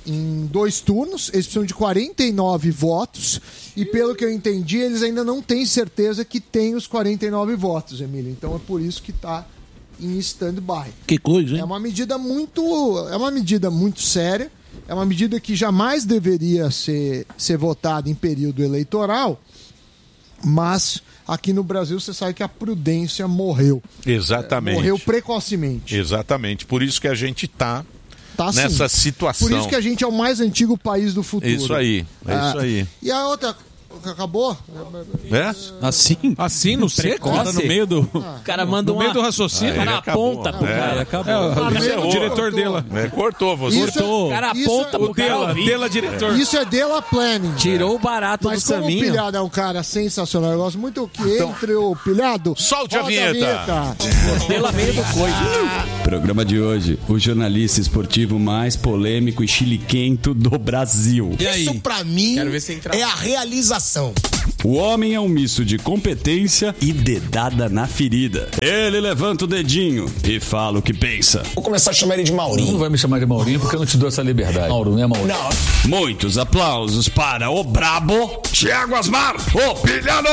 em dois turnos, eles precisam de quarenta e nove votos, e pelo que eu entendi, eles ainda não têm certeza que tem os quarenta e nove votos, Emílio. Então é por isso que está em stand-by. Que coisa, hein? É uma medida muito, é uma medida muito séria, é uma medida que jamais deveria ser, ser votada em período eleitoral, mas aqui no Brasil você sabe que a prudência morreu. Exatamente. Morreu precocemente. Exatamente. Por isso que a gente está Tá, nessa sim. situação. Por isso que a gente é o mais antigo país do futuro. Isso aí, é Ah, isso aí. E a outra... Acabou? É? Assim? Assim, no seco? Cara, no meio do... O cara manda No uma... meio do raciocínio. Ah, ele na acabou. ponta pro É, cara. acabou. É, o, Isso é o o- diretor dela. É, cortou você. Isso é- O cara Isso aponta é- pro O cara dela, ouvir. dela diretor. Isso é Dela Planning. Tirou o barato Mas do como o Saminho. Pilhado é um cara sensacional, eu gosto muito que entre o Pilhado. Solte a roda vinheta. Dela veio do coisa. Programa de hoje, o jornalista esportivo mais polêmico e chiliquento do Brasil. E aí? Isso pra mim Quero ver se entra- é a realização. O homem é um misto de competência e dedada na ferida. Ele levanta o dedinho e fala o que pensa. Vou começar a chamar ele de Não Maurinho. vai me chamar de Maurinho porque eu não te dou essa liberdade. Mauro, não é Mauro. Não, Muitos aplausos para o brabo Thiago Asmar, o pilhado!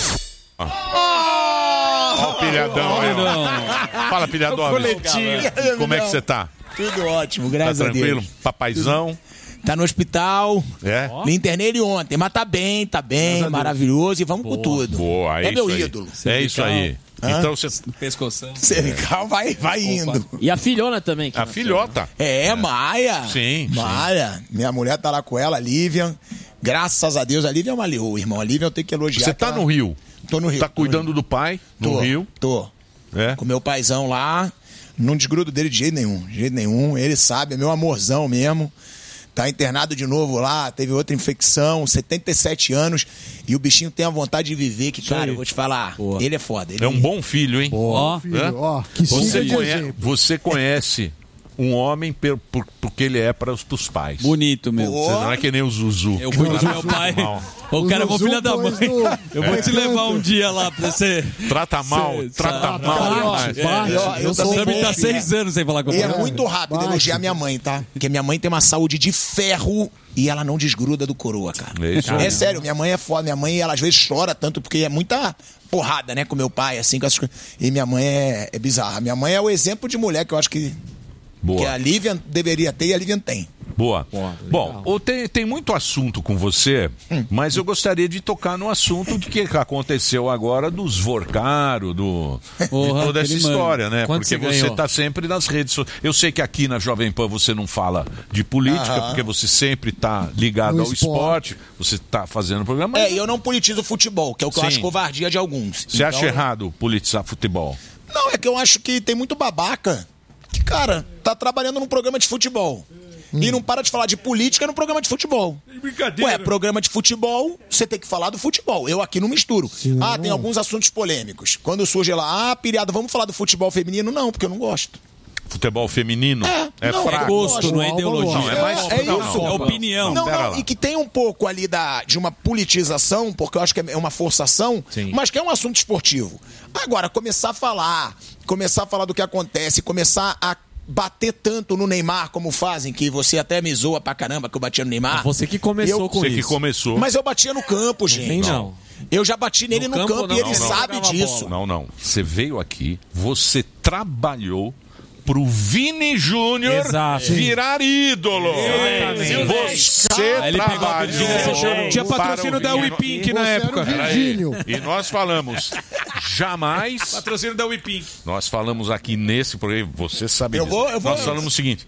Ó o pilhadão aí, ó. Fala, pilhadão. coletinho. Como é que você tá? tudo ótimo, Tá graças a tranquilo? Deus. Papaizão? Tá no hospital. É? Me internei ele ontem, mas tá bem, tá bem, maravilhoso e vamos com tudo. Boa, é, É isso meu aí. ídolo. É isso aí. Hã? Então você... Pescoção. Cervical vai, vai indo. E a filhona também. que A nasceu. filhota. É, Maia. Sim, Maia. Minha mulher tá lá com ela, a Lívia. Graças a Deus, a Lívia é uma leoa, irmão. A Lívia eu tenho que elogiar. Você tá que ela- no Rio? Tô no Rio. Tá tô no cuidando Rio. do pai no Tô, Rio? Tô. É? Com meu paizão lá. Não desgrudo dele de jeito nenhum. De jeito nenhum. Ele sabe, é meu amorzão mesmo. Tá internado de novo lá, teve outra infecção, setenta e sete anos, e o bichinho tem a vontade de viver, que, cara, eu vou te falar, ele é foda. Ele... É um bom filho, hein? Ó, Hã? filho, ó, que Você, siga de conhe- exemplo. você conhece um homem per- por- porque ele é para os pros pais. Bonito, meu. Você não é que nem o Zuzu. Eu cuido do meu pai. Mal. O cara é uma Zuzu filha da mãe. pôs no- Eu vou É. te levar um dia lá pra você. Trata mal, Cê- trata sabe, mal bate, demais. bate. Eu- eu Eu sou sou bom tá filho. seis anos sem falar com E é ela. muito rápido elogiar minha mãe, tá? Porque minha mãe tem uma saúde de ferro e ela não desgruda do coroa, cara. É isso É aí. sério, minha mãe é foda. Minha mãe, ela às vezes chora tanto porque é muita porrada, né, com meu pai, assim, com essas coisas. E minha mãe é, é bizarra. Minha mãe é o exemplo de mulher que eu acho que, Boa. que a Lívia deveria ter e a Lívia tem. Boa. Bom, o- tem, tem muito assunto com você, mas eu gostaria de tocar no assunto de que aconteceu agora dos Vorcaro, do, de Porra, toda essa aquele mano. história, né? Quanto Porque você você ganhou? está sempre nas redes sociais. Eu sei que aqui na Jovem Pan você não fala de política, Aham. porque você sempre está ligado No ao esporte, você está fazendo programa. É, e eu não politizo futebol, que é o que eu Sim. acho covardia de alguns. Você acha Então, errado politizar futebol? Não, é que eu acho que tem muito babaca que, cara, tá trabalhando num programa de futebol. E não para de falar de política no programa de futebol. Brincadeira. Ué, programa de futebol, você tem que falar do futebol. Eu aqui não misturo. Ah, tem alguns assuntos polêmicos. Quando surge lá, ah, pirada, vamos falar do futebol feminino? Não, porque eu não gosto. Futebol feminino? É, não, fraco. é gosto, não é ideologia. Não, é mais É, é não, isso. não, É opinião. Não, pera não, lá. e que tem um pouco ali da, de uma politização, porque eu acho que é uma forçação, mas que é um assunto esportivo. Agora, começar a falar, começar a falar do que acontece, começar a bater tanto no Neymar como fazem, que você até me zoa pra caramba que eu batia no Neymar. Você que começou Eu- com Você isso. que começou. Mas eu batia no campo, gente. vem, não. Eu já bati nele no, No campo, campo, não, e ele não, não. sabe Jogava disso. Não, não. Você veio aqui, você trabalhou pro Vini Júnior Exato. virar ídolo. Exatamente. Você Aí ele pegou a trabalhou Virgínia e deixou- Tinha para patrocínio o da Vini- Wipink na Você era o época. Virgínio. E nós falamos, jamais... Patrocínio da Wipink. Nós falamos aqui nesse programa, você sabe Eu disso. vou- eu vou- Nós falamos o seguinte,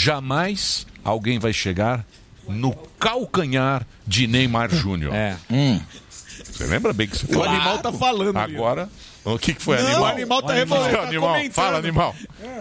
jamais alguém vai chegar no calcanhar de Neymar Júnior. É. Você lembra bem que você O falou? animal tá falando ali. Agora, o que, que foi, Não, animal? o animal tá revoltado, tá Animal, comentando. fala, animal.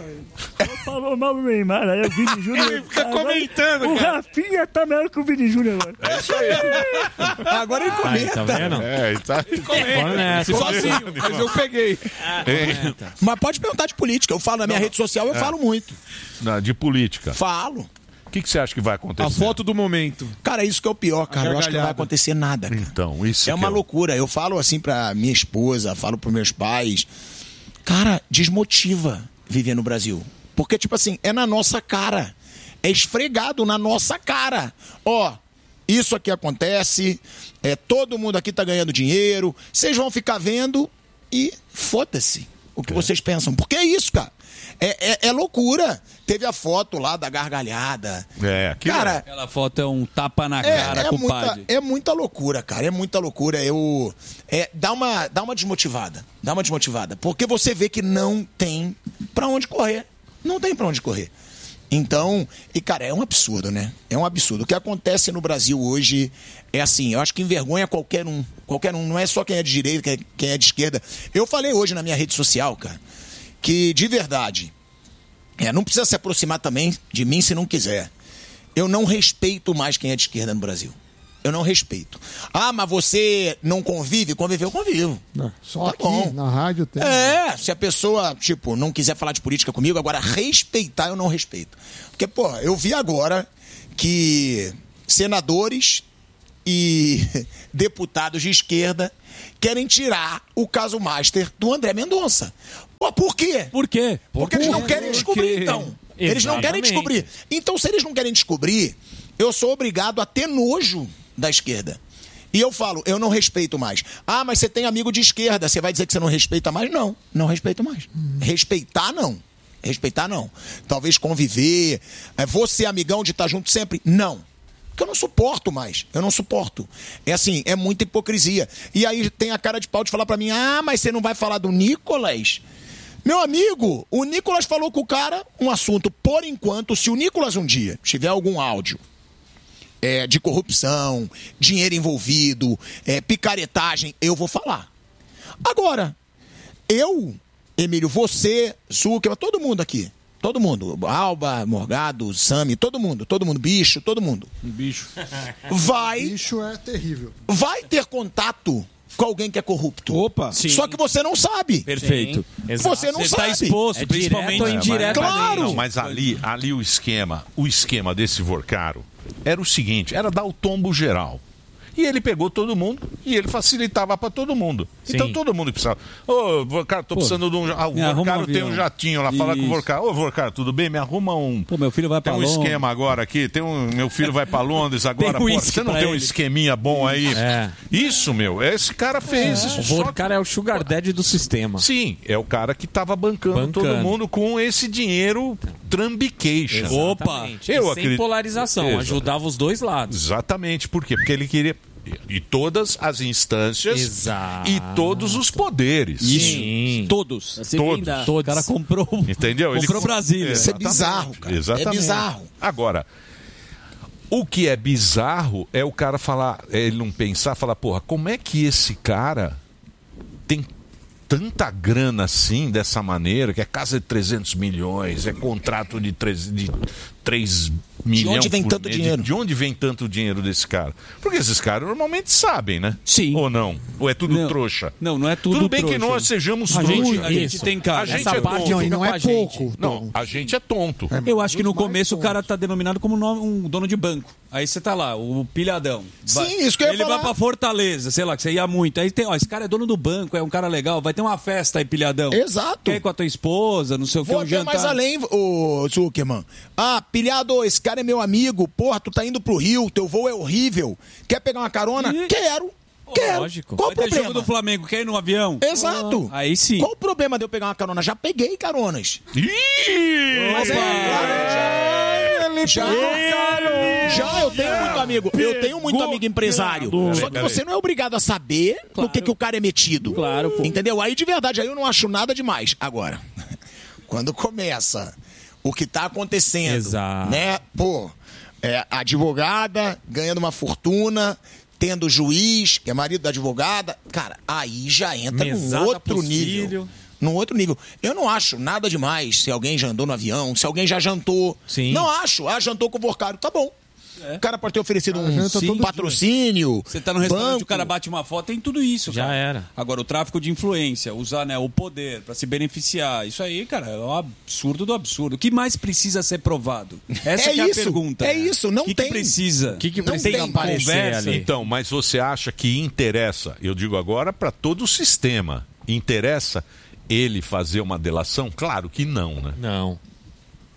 Falou mal do Neymar, aí o Vini Júnior. Ele fica agora- comentando, O cara. Rafinha tá melhor que o Vini Júnior agora. É isso aí. Agora ele Aí, comenta. tá vendo? É, ele tá... Bora nessa. Sozinho, mas eu peguei. É, Mas pode perguntar de política. Eu falo na minha rede social, eu É. falo muito. na- de política. Falo. O que, que você acha que vai acontecer? A foto do momento. Cara, isso que é o pior, cara. Eu acho que não vai gargalhada. acontecer nada, cara. Então, isso É que uma eu- loucura. Eu falo assim pra minha esposa, falo pros meus pais. Cara, desmotiva viver no Brasil. Porque, tipo assim, é na nossa cara. é esfregado na nossa cara. Ó, isso aqui acontece, é, todo mundo aqui tá ganhando dinheiro, vocês vão ficar vendo e foda-se o que é. vocês pensam. Porque é isso, cara. É, é, é loucura. Teve a foto lá da gargalhada. É, cara, aquela foto é um tapa na é, cara, é compadre. muita, é muita loucura, cara. É muita loucura. Eu, é, dá, uma, dá uma desmotivada. Dá uma desmotivada. Porque você vê que não tem pra onde correr. Não tem pra onde correr. Então, e cara, é um absurdo, né? É um absurdo. O que acontece no Brasil hoje é assim, eu acho que envergonha qualquer um. Qualquer um. Não é só quem é de direita, quem é de esquerda. Eu falei hoje na minha rede social, cara, que de verdade, é, não precisa se aproximar também de mim se não quiser. Eu não respeito mais quem é de esquerda no Brasil. Eu não respeito. Ah, mas você não convive? Conviver, eu convivo. Não, só tá aqui, bom. na rádio tem. É, se a pessoa, tipo, não quiser falar de política comigo, agora respeitar eu não respeito. Porque, pô, eu vi agora que senadores e deputados de esquerda querem tirar o caso Master do André Mendonça. Pô, por quê? Por quê? Porque eles não querem descobrir, então. Eles não querem descobrir. Então, se eles não querem descobrir, eu sou obrigado a ter nojo da esquerda. E eu falo, eu não respeito mais. Ah, mas você tem amigo de esquerda, você vai dizer que você não respeita mais? Não, não respeito mais. Respeitar, não. Respeitar, não. Talvez conviver, é, você amigão de estar junto sempre? Não. Porque eu não suporto mais. Eu não suporto. É assim, é muita hipocrisia. E aí tem a cara de pau de falar pra mim, ah, mas você não vai falar do Nicolas? Meu amigo, o Nicolas falou com o cara um assunto, por enquanto, se o Nicolas um dia tiver algum áudio É, de corrupção, dinheiro envolvido, é, picaretagem, eu vou falar. Agora, eu, Emílio, você, Zuckerman, todo mundo aqui, todo mundo, Alba, Morgado, Sami, todo mundo, todo mundo, bicho, todo mundo. Bicho. Vai. Bicho é terrível. Vai ter contato com alguém que é corrupto. Opa. Sim. Só que você não sabe. Perfeito. Você não você sabe. Está exposto, É principalmente direto, indiretamente. Claro. Não, mas ali, ali o esquema, o esquema desse Vorcaro era o seguinte, era dar o tombo geral. E ele pegou todo mundo e ele facilitava pra todo mundo. Sim. Então todo mundo precisava. Ô, Vorcaro, tô Pô, precisando de um. Ah, o me arruma Vorcaro um tem um avião. jatinho lá, fala com o Isso. Vorcaro. Ô, Vorcaro, tudo bem? Me arruma um. Pô, meu filho vai pra Tem um Londres. esquema agora aqui. Tem um, meu filho vai pra Londres agora. Tem Pô, uísque você não pra tem um ele. esqueminha bom aí? É. Isso, meu. Esse cara fez. O Isso. Só Vorcaro é o sugar daddy do sistema. Sim, é o cara que tava bancando, Bancando. todo mundo com esse dinheiro trambication. Opa! Exatamente. Eu E sem acredito- polarização, Exato. ajudava os dois lados. Exatamente, por quê? Porque ele queria. E todas as instâncias Exato. e todos os poderes. Sim. Todos. Todos. O cara comprou. Entendeu? Comprou Brasília. Isso é Exatamente. bizarro, cara. Exatamente. É bizarro. Agora, o que é bizarro é o cara falar, é ele não pensar, falar, porra, como é que esse cara tem tanta grana assim, dessa maneira, que é casa de trezentos milhões, é contrato de três, de três milhões. onde vem por tanto mês. dinheiro? De onde vem tanto dinheiro desse cara? Porque esses caras normalmente sabem, né? Sim. Ou não? Ou é tudo Não. trouxa? Não, não é tudo Tudo bem trouxa. que nós sejamos A trouxas. gente, a gente tem cara. A gente Essa é parte tonto. Não, e fica não com é a gente. pouco. Não, a gente é tonto. Eu acho que no Dos mais começo o tontos. cara tá denominado como no- um dono de banco. Aí você tá lá, o pilhadão. Vai- Sim, isso que eu ia Ele falar. vai pra Fortaleza, sei lá, que você ia muito. Aí tem, ó, esse cara é dono do banco, é um cara legal, vai ter uma festa aí, pilhadão. Exato. Quer ir com a tua esposa, não sei o que, Vou um até jantar. mais além, ô Zuckerman. Ah, pilhado, esse cara é meu amigo. Porra, tu tá indo pro Rio, teu voo é horrível. Quer pegar uma carona? Ih. Quero. Quero. Lógico. Qual o Vai ter problema? jogo do Flamengo, quer ir no avião? Exato. Aí sim. Qual o problema de eu pegar uma carona? Já peguei caronas. Ih! Mas é claro, já, já, já, eu tenho muito amigo. Eu tenho muito amigo empresário. Só que você não é obrigado a saber no que, que o cara é metido. Claro, pô. Entendeu? Aí de verdade, aí eu não acho nada demais. Agora, quando começa o que tá acontecendo, Exato. né? Pô, é, advogada ganhando uma fortuna, tendo juiz, que é marido da advogada, cara, aí já entra num Mesada outro pros nível. filhos. Num outro nível. Eu não acho nada demais se alguém já andou no avião, se alguém já jantou. Sim. Não acho. Ah, jantou com o Vorcaro. Tá bom. É. O cara pode ter oferecido Cara, um janta todo patrocínio. Você tá no restaurante, banco. o cara bate uma foto, tem tudo isso, Já cara. era. Agora, o tráfico de influência, usar, né, o poder pra se beneficiar, isso aí, cara, é um absurdo do absurdo. O que mais precisa ser provado? Essa É que é isso, a pergunta. é isso, não que tem. Que precisa? O que, que Não precisa tem aparecer conversa. ali? Então, mas você acha que interessa, eu digo agora para todo o sistema, interessa ele fazer uma delação? Claro que não, né? Não.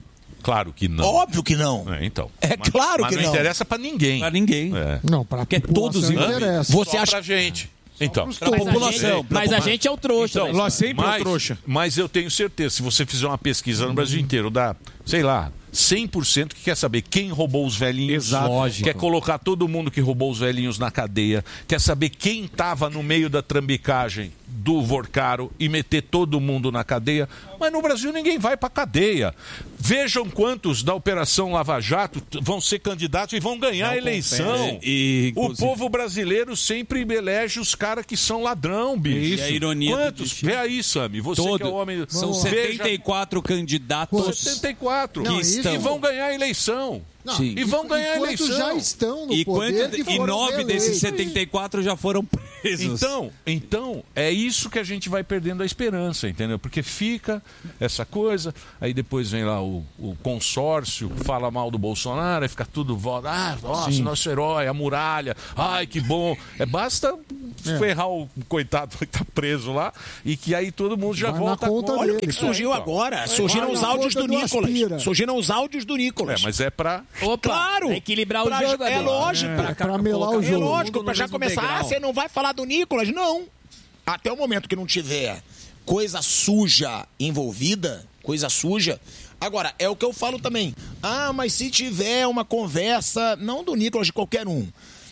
Claro que não. Óbvio que não. É, então. É mas, claro mas que não. não. interessa pra ninguém. Pra ninguém. É. Não, pra Porque todos interessa. Você Só acha... pra gente. Então, Mas a população. gente- Mas a gente é o trouxa. Então, né? Nós sempre é o mas, trouxa. mas eu tenho certeza, se você fizer uma pesquisa no Brasil inteiro, dá, sei lá, cem por cento que quer saber quem roubou os velhinhos. Exato. Lógico. Quer colocar todo mundo que roubou os velhinhos na cadeia. Quer saber quem estava no meio da trambicagem do Vorcaro e meter todo mundo na cadeia. Mas no Brasil ninguém vai pra cadeia. Vejam quantos da Operação Lava Jato t- vão ser candidatos e vão ganhar a eleição. E, O inclusive- povo brasileiro sempre elege os caras que são ladrão, bicho. E a ironia do Quantos? destino. Vê aí, Sami. Você Todo. que é o homem... São Veja- setenta e quatro candidatos setenta e quatro. Não, que isso- estão... E vão ganhar a eleição. Não, Sim. E vão ganhar a quantos eleição. já estão no E, poder quanto, que e foram nove desses reeleitos. setenta e quatro já foram presos. Então, então, é isso que a gente vai perdendo a esperança, entendeu? Porque fica essa coisa, aí depois vem lá o, o consórcio, fala mal do Bolsonaro, aí fica tudo volta, ah, nossa, Sim. nosso herói, a muralha, ai, que bom. É, basta É. ferrar o coitado que tá preso lá e que aí todo mundo já Vai na volta conta com... Olha o que, que surgiu É, então. agora. Surgiram Vai os na áudios conta do do Nicolas. Aspira. Surgiram os áudios do É, Nicolas. mas é pra... Opa, Claro. é equilibrar o Pra- jogo. É agora. lógico. É, pra melar o É jogo. lógico, Todo pra no já mesmo começar. degrau. Ah, você não vai falar do Nicolas? Não. Até o momento que não tiver coisa suja envolvida, coisa suja. Agora, é o que eu falo também. Ah, mas se tiver uma conversa, não do Nicolas, de qualquer um,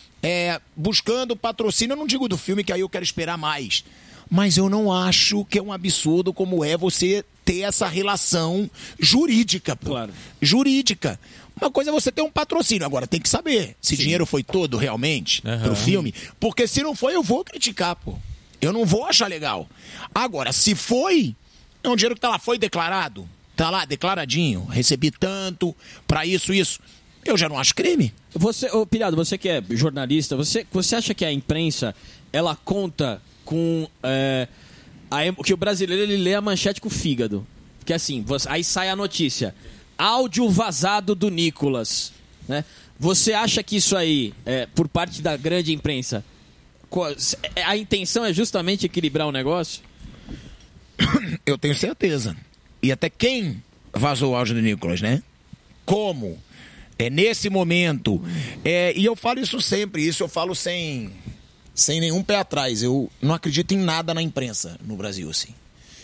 é, buscando patrocínio, eu não digo do filme, que aí eu quero esperar mais. Mas eu não acho que é um absurdo como é você ter essa relação jurídica, pô. Claro. Jurídica. Uma coisa é você ter um patrocínio. Agora, tem que saber se o dinheiro foi todo realmente Aham. pro filme. Porque se não foi, eu vou criticar, pô. Eu não vou achar legal. Agora, se foi, é um dinheiro que tá lá, foi declarado. Tá lá, declaradinho. Recebi tanto pra isso, isso. Eu já não acho crime. Você, ô, Pilhado, você que é jornalista, você, você acha que a imprensa, ela conta com... É, a em- que o brasileiro, ele lê a manchete com o fígado. Porque assim, você- aí sai a notícia. Áudio vazado do Nicolas. Né? Você acha que isso aí, é, por parte da grande imprensa, co- a intenção é justamente equilibrar o negócio? Eu tenho certeza. E até quem vazou o áudio do Nicolas, né? Como? É nesse momento. É, e eu falo isso sempre, isso eu falo sem, sem nenhum pé atrás. Eu não acredito em nada na imprensa no Brasil, assim.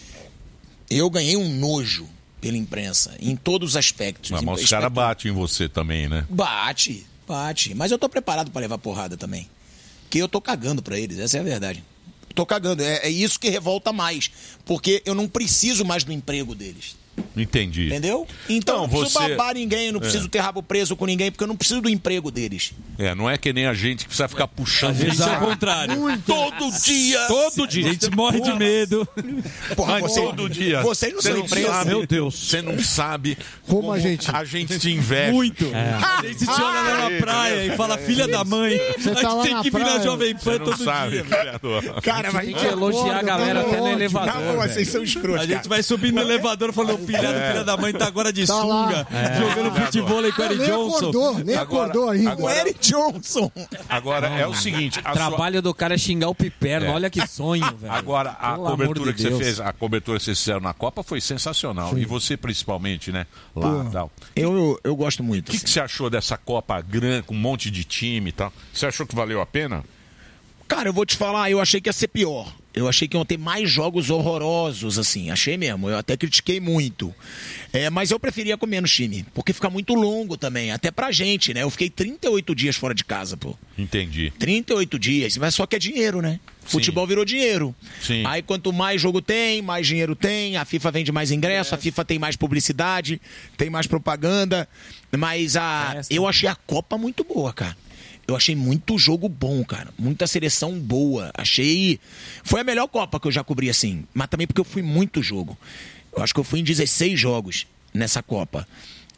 Eu ganhei um nojo pela imprensa, em todos os aspectos. Mas, mas os caras batem em você também, né? Bate, bate. Mas eu tô preparado pra levar porrada também. Porque eu tô cagando pra eles, essa é a verdade. Tô cagando, é, é isso que revolta mais. Porque eu não preciso mais do emprego deles. Entendi. Entendeu? Então, Então, não preciso você- babar ninguém, não preciso É. ter rabo preso com ninguém, porque eu não preciso do emprego deles. É, não é que nem a gente que precisa ficar puxando. A gente é o saco. contrário. Todo dia. Todo dia. A gente morre de medo. Porra, Mas você- todo dia. vocês não Você são imprensa. sabe, Meu Deus. Você não sabe como a gente... a gente te inveja. Muito. A gente te olha lá na praia e fala, filha da mãe. Você a tá gente lá tem na que vir na praia. Jovem Pan Você não todo sabe, dia. vereador. Cara, mas Tem que elogiar a galera até no elevador. Não, vocês velho. são escrotos, A gente cara. vai subindo no elevador falando, filha do filha da mãe tá agora de Tá lá. sunga, jogando futebol com o Eric nem Johnson. acordou, nem Agora- acordou ainda. O Eric Johnson. Agora, é o seguinte. A O sua- trabalho do cara é xingar o Piperno. É. Olha que sonho, velho. Agora, a Pelo amor cobertura de que você Deus. fez, a cobertura que vocês fizeram na Copa foi sensacional. E você, principalmente, né? Lá e tal. Eu, eu, eu gosto muito. O que, que você achou dessa Copa grande, com um monte de time e tal? Você achou que valeu a pena? Cara, eu vou te falar, eu achei que ia ser pior. Eu achei que iam ter mais jogos horrorosos, assim. Achei mesmo. Eu até critiquei muito. É, mas eu preferia com menos time. Porque fica muito longo também. Até pra gente, né? Eu fiquei trinta e oito dias fora de casa, pô. Entendi. trinta e oito dias. Mas só que é dinheiro, né? Futebol virou dinheiro. Sim. Aí quanto mais jogo tem, mais dinheiro tem. A FIFA vende mais ingresso, a FIFA tem mais publicidade, tem mais propaganda. Mas a, eu achei a Copa muito boa, cara. Eu achei muito jogo bom, cara. Muita seleção boa. Achei. Foi a melhor Copa que eu já cobri assim. Mas também porque eu fui muito jogo. Eu acho que eu fui em dezesseis jogos nessa Copa.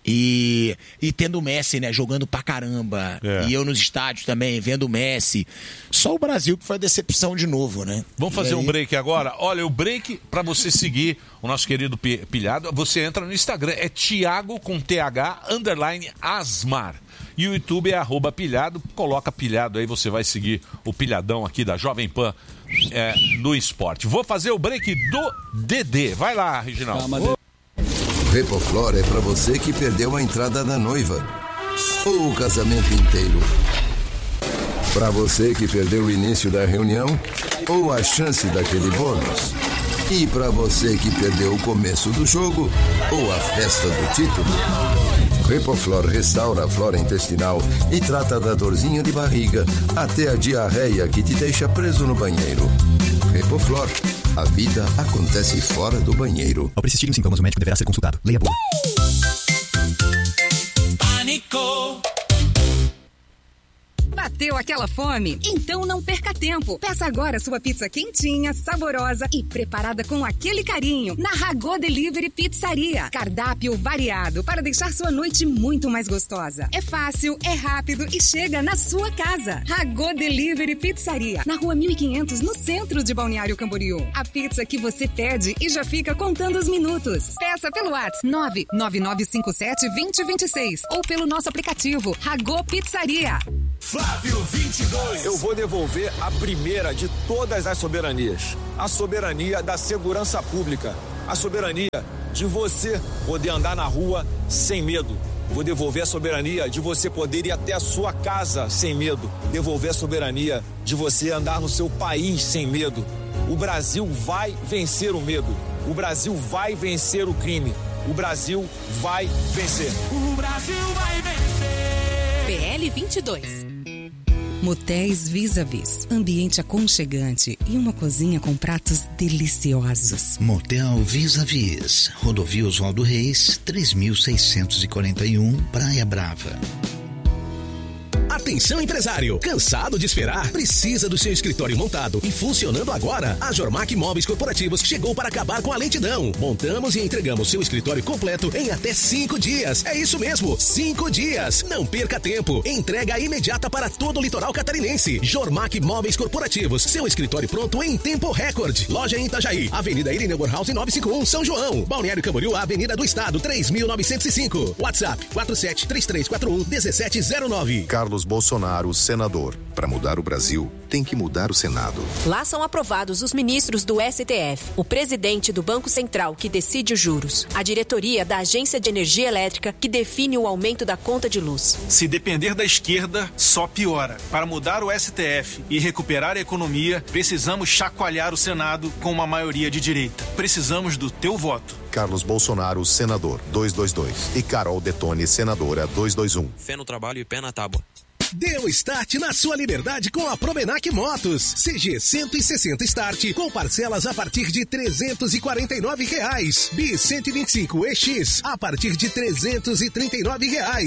E, e tendo o Messi, né, jogando pra caramba. É. E eu nos estádios também, vendo o Messi. Só o Brasil que foi a decepção de novo, né? Vamos fazer E aí- um break agora? Olha, o break, pra você seguir o nosso querido Pi- Pilhado, você entra no Instagram, é Thiago com T H, underline Asmar. E o YouTube é arroba Pilhado, coloca Pilhado aí, você vai seguir o Pilhadão aqui da Jovem Pan é, no esporte. Vou fazer o break do Dedê. Vai lá, Reginaldo. Calma, Repoflor é pra você que perdeu a entrada da noiva ou o casamento inteiro. Pra você que perdeu o início da reunião ou a chance daquele bônus. E pra você que perdeu o começo do jogo ou a festa do título. Repoflor restaura a flora intestinal e trata da dorzinha de barriga até a diarreia que te deixa preso no banheiro. Repoflor, a vida acontece fora do banheiro. Ao persistirem os sintomas, o médico deverá ser consultado. Leia a bula. Pânico. Bateu aquela fome? Então não perca tempo. Peça agora sua pizza quentinha, saborosa e preparada com aquele carinho na Ragô Delivery Pizzaria. Cardápio variado para deixar sua noite muito mais gostosa. É fácil, é rápido e chega na sua casa. Ragô Delivery Pizzaria, na Rua mil e quinhentos, no centro de Balneário Camboriú. A pizza que você pede e já fica contando os minutos. Peça pelo WhatsApp nove nove nove cinco sete dois zero dois seis ou pelo nosso aplicativo Ragô Pizzaria. Flávio vinte e dois. Eu vou devolver a primeira de todas as soberanias. A soberania da segurança pública. A soberania de você poder andar na rua sem medo. Vou devolver a soberania de você poder ir até a sua casa sem medo. Devolver a soberania de você andar no seu país sem medo. O Brasil vai vencer o medo. O Brasil vai vencer o crime. O Brasil vai vencer. O Brasil vai vencer. P L vinte e dois. Motéis Vis-a-Vis, ambiente aconchegante e uma cozinha com pratos deliciosos. Motel Vis-a-Vis, Rodovia Oswaldo Reis, três mil seiscentos e quarenta e um, Praia Brava. Atenção empresário, cansado de esperar? Precisa do seu escritório montado e funcionando agora? A Jormac Móveis Corporativos chegou para acabar com a lentidão. Montamos e entregamos seu escritório completo em até cinco dias. É isso mesmo, cinco dias. Não perca tempo. Entrega imediata para todo o litoral catarinense. Jormac Móveis Corporativos, seu escritório pronto em tempo recorde. Loja em Itajaí, Avenida Irineu Borhaus novecentos e cinquenta e um, São João. Balneário Camboriú, Avenida do Estado, três mil novecentos e cinco. WhatsApp quatro sete três três quatro um um sete zero nove. Carlos Bolsonaro, senador. Para mudar o Brasil, tem que mudar o Senado. Lá são aprovados os ministros do S T F, o presidente do Banco Central, que decide os juros, a diretoria da Agência de Energia Elétrica, que define o aumento da conta de luz. Se depender da esquerda, só piora. Para mudar o S T F e recuperar a economia, precisamos chacoalhar o Senado com uma maioria de direita. Precisamos do teu voto. Carlos Bolsonaro, senador, duzentos e vinte e dois. E Carol Detone, senadora, duzentos e vinte e um. Fé no trabalho e pé na tábua. Dê o start na sua liberdade com a Probenac Motos. C G cento e sessenta Start com parcelas a partir de trezentos e quarenta e nove reais. B cento e vinte e cinco E X a partir de trezentos e trinta e nove reais.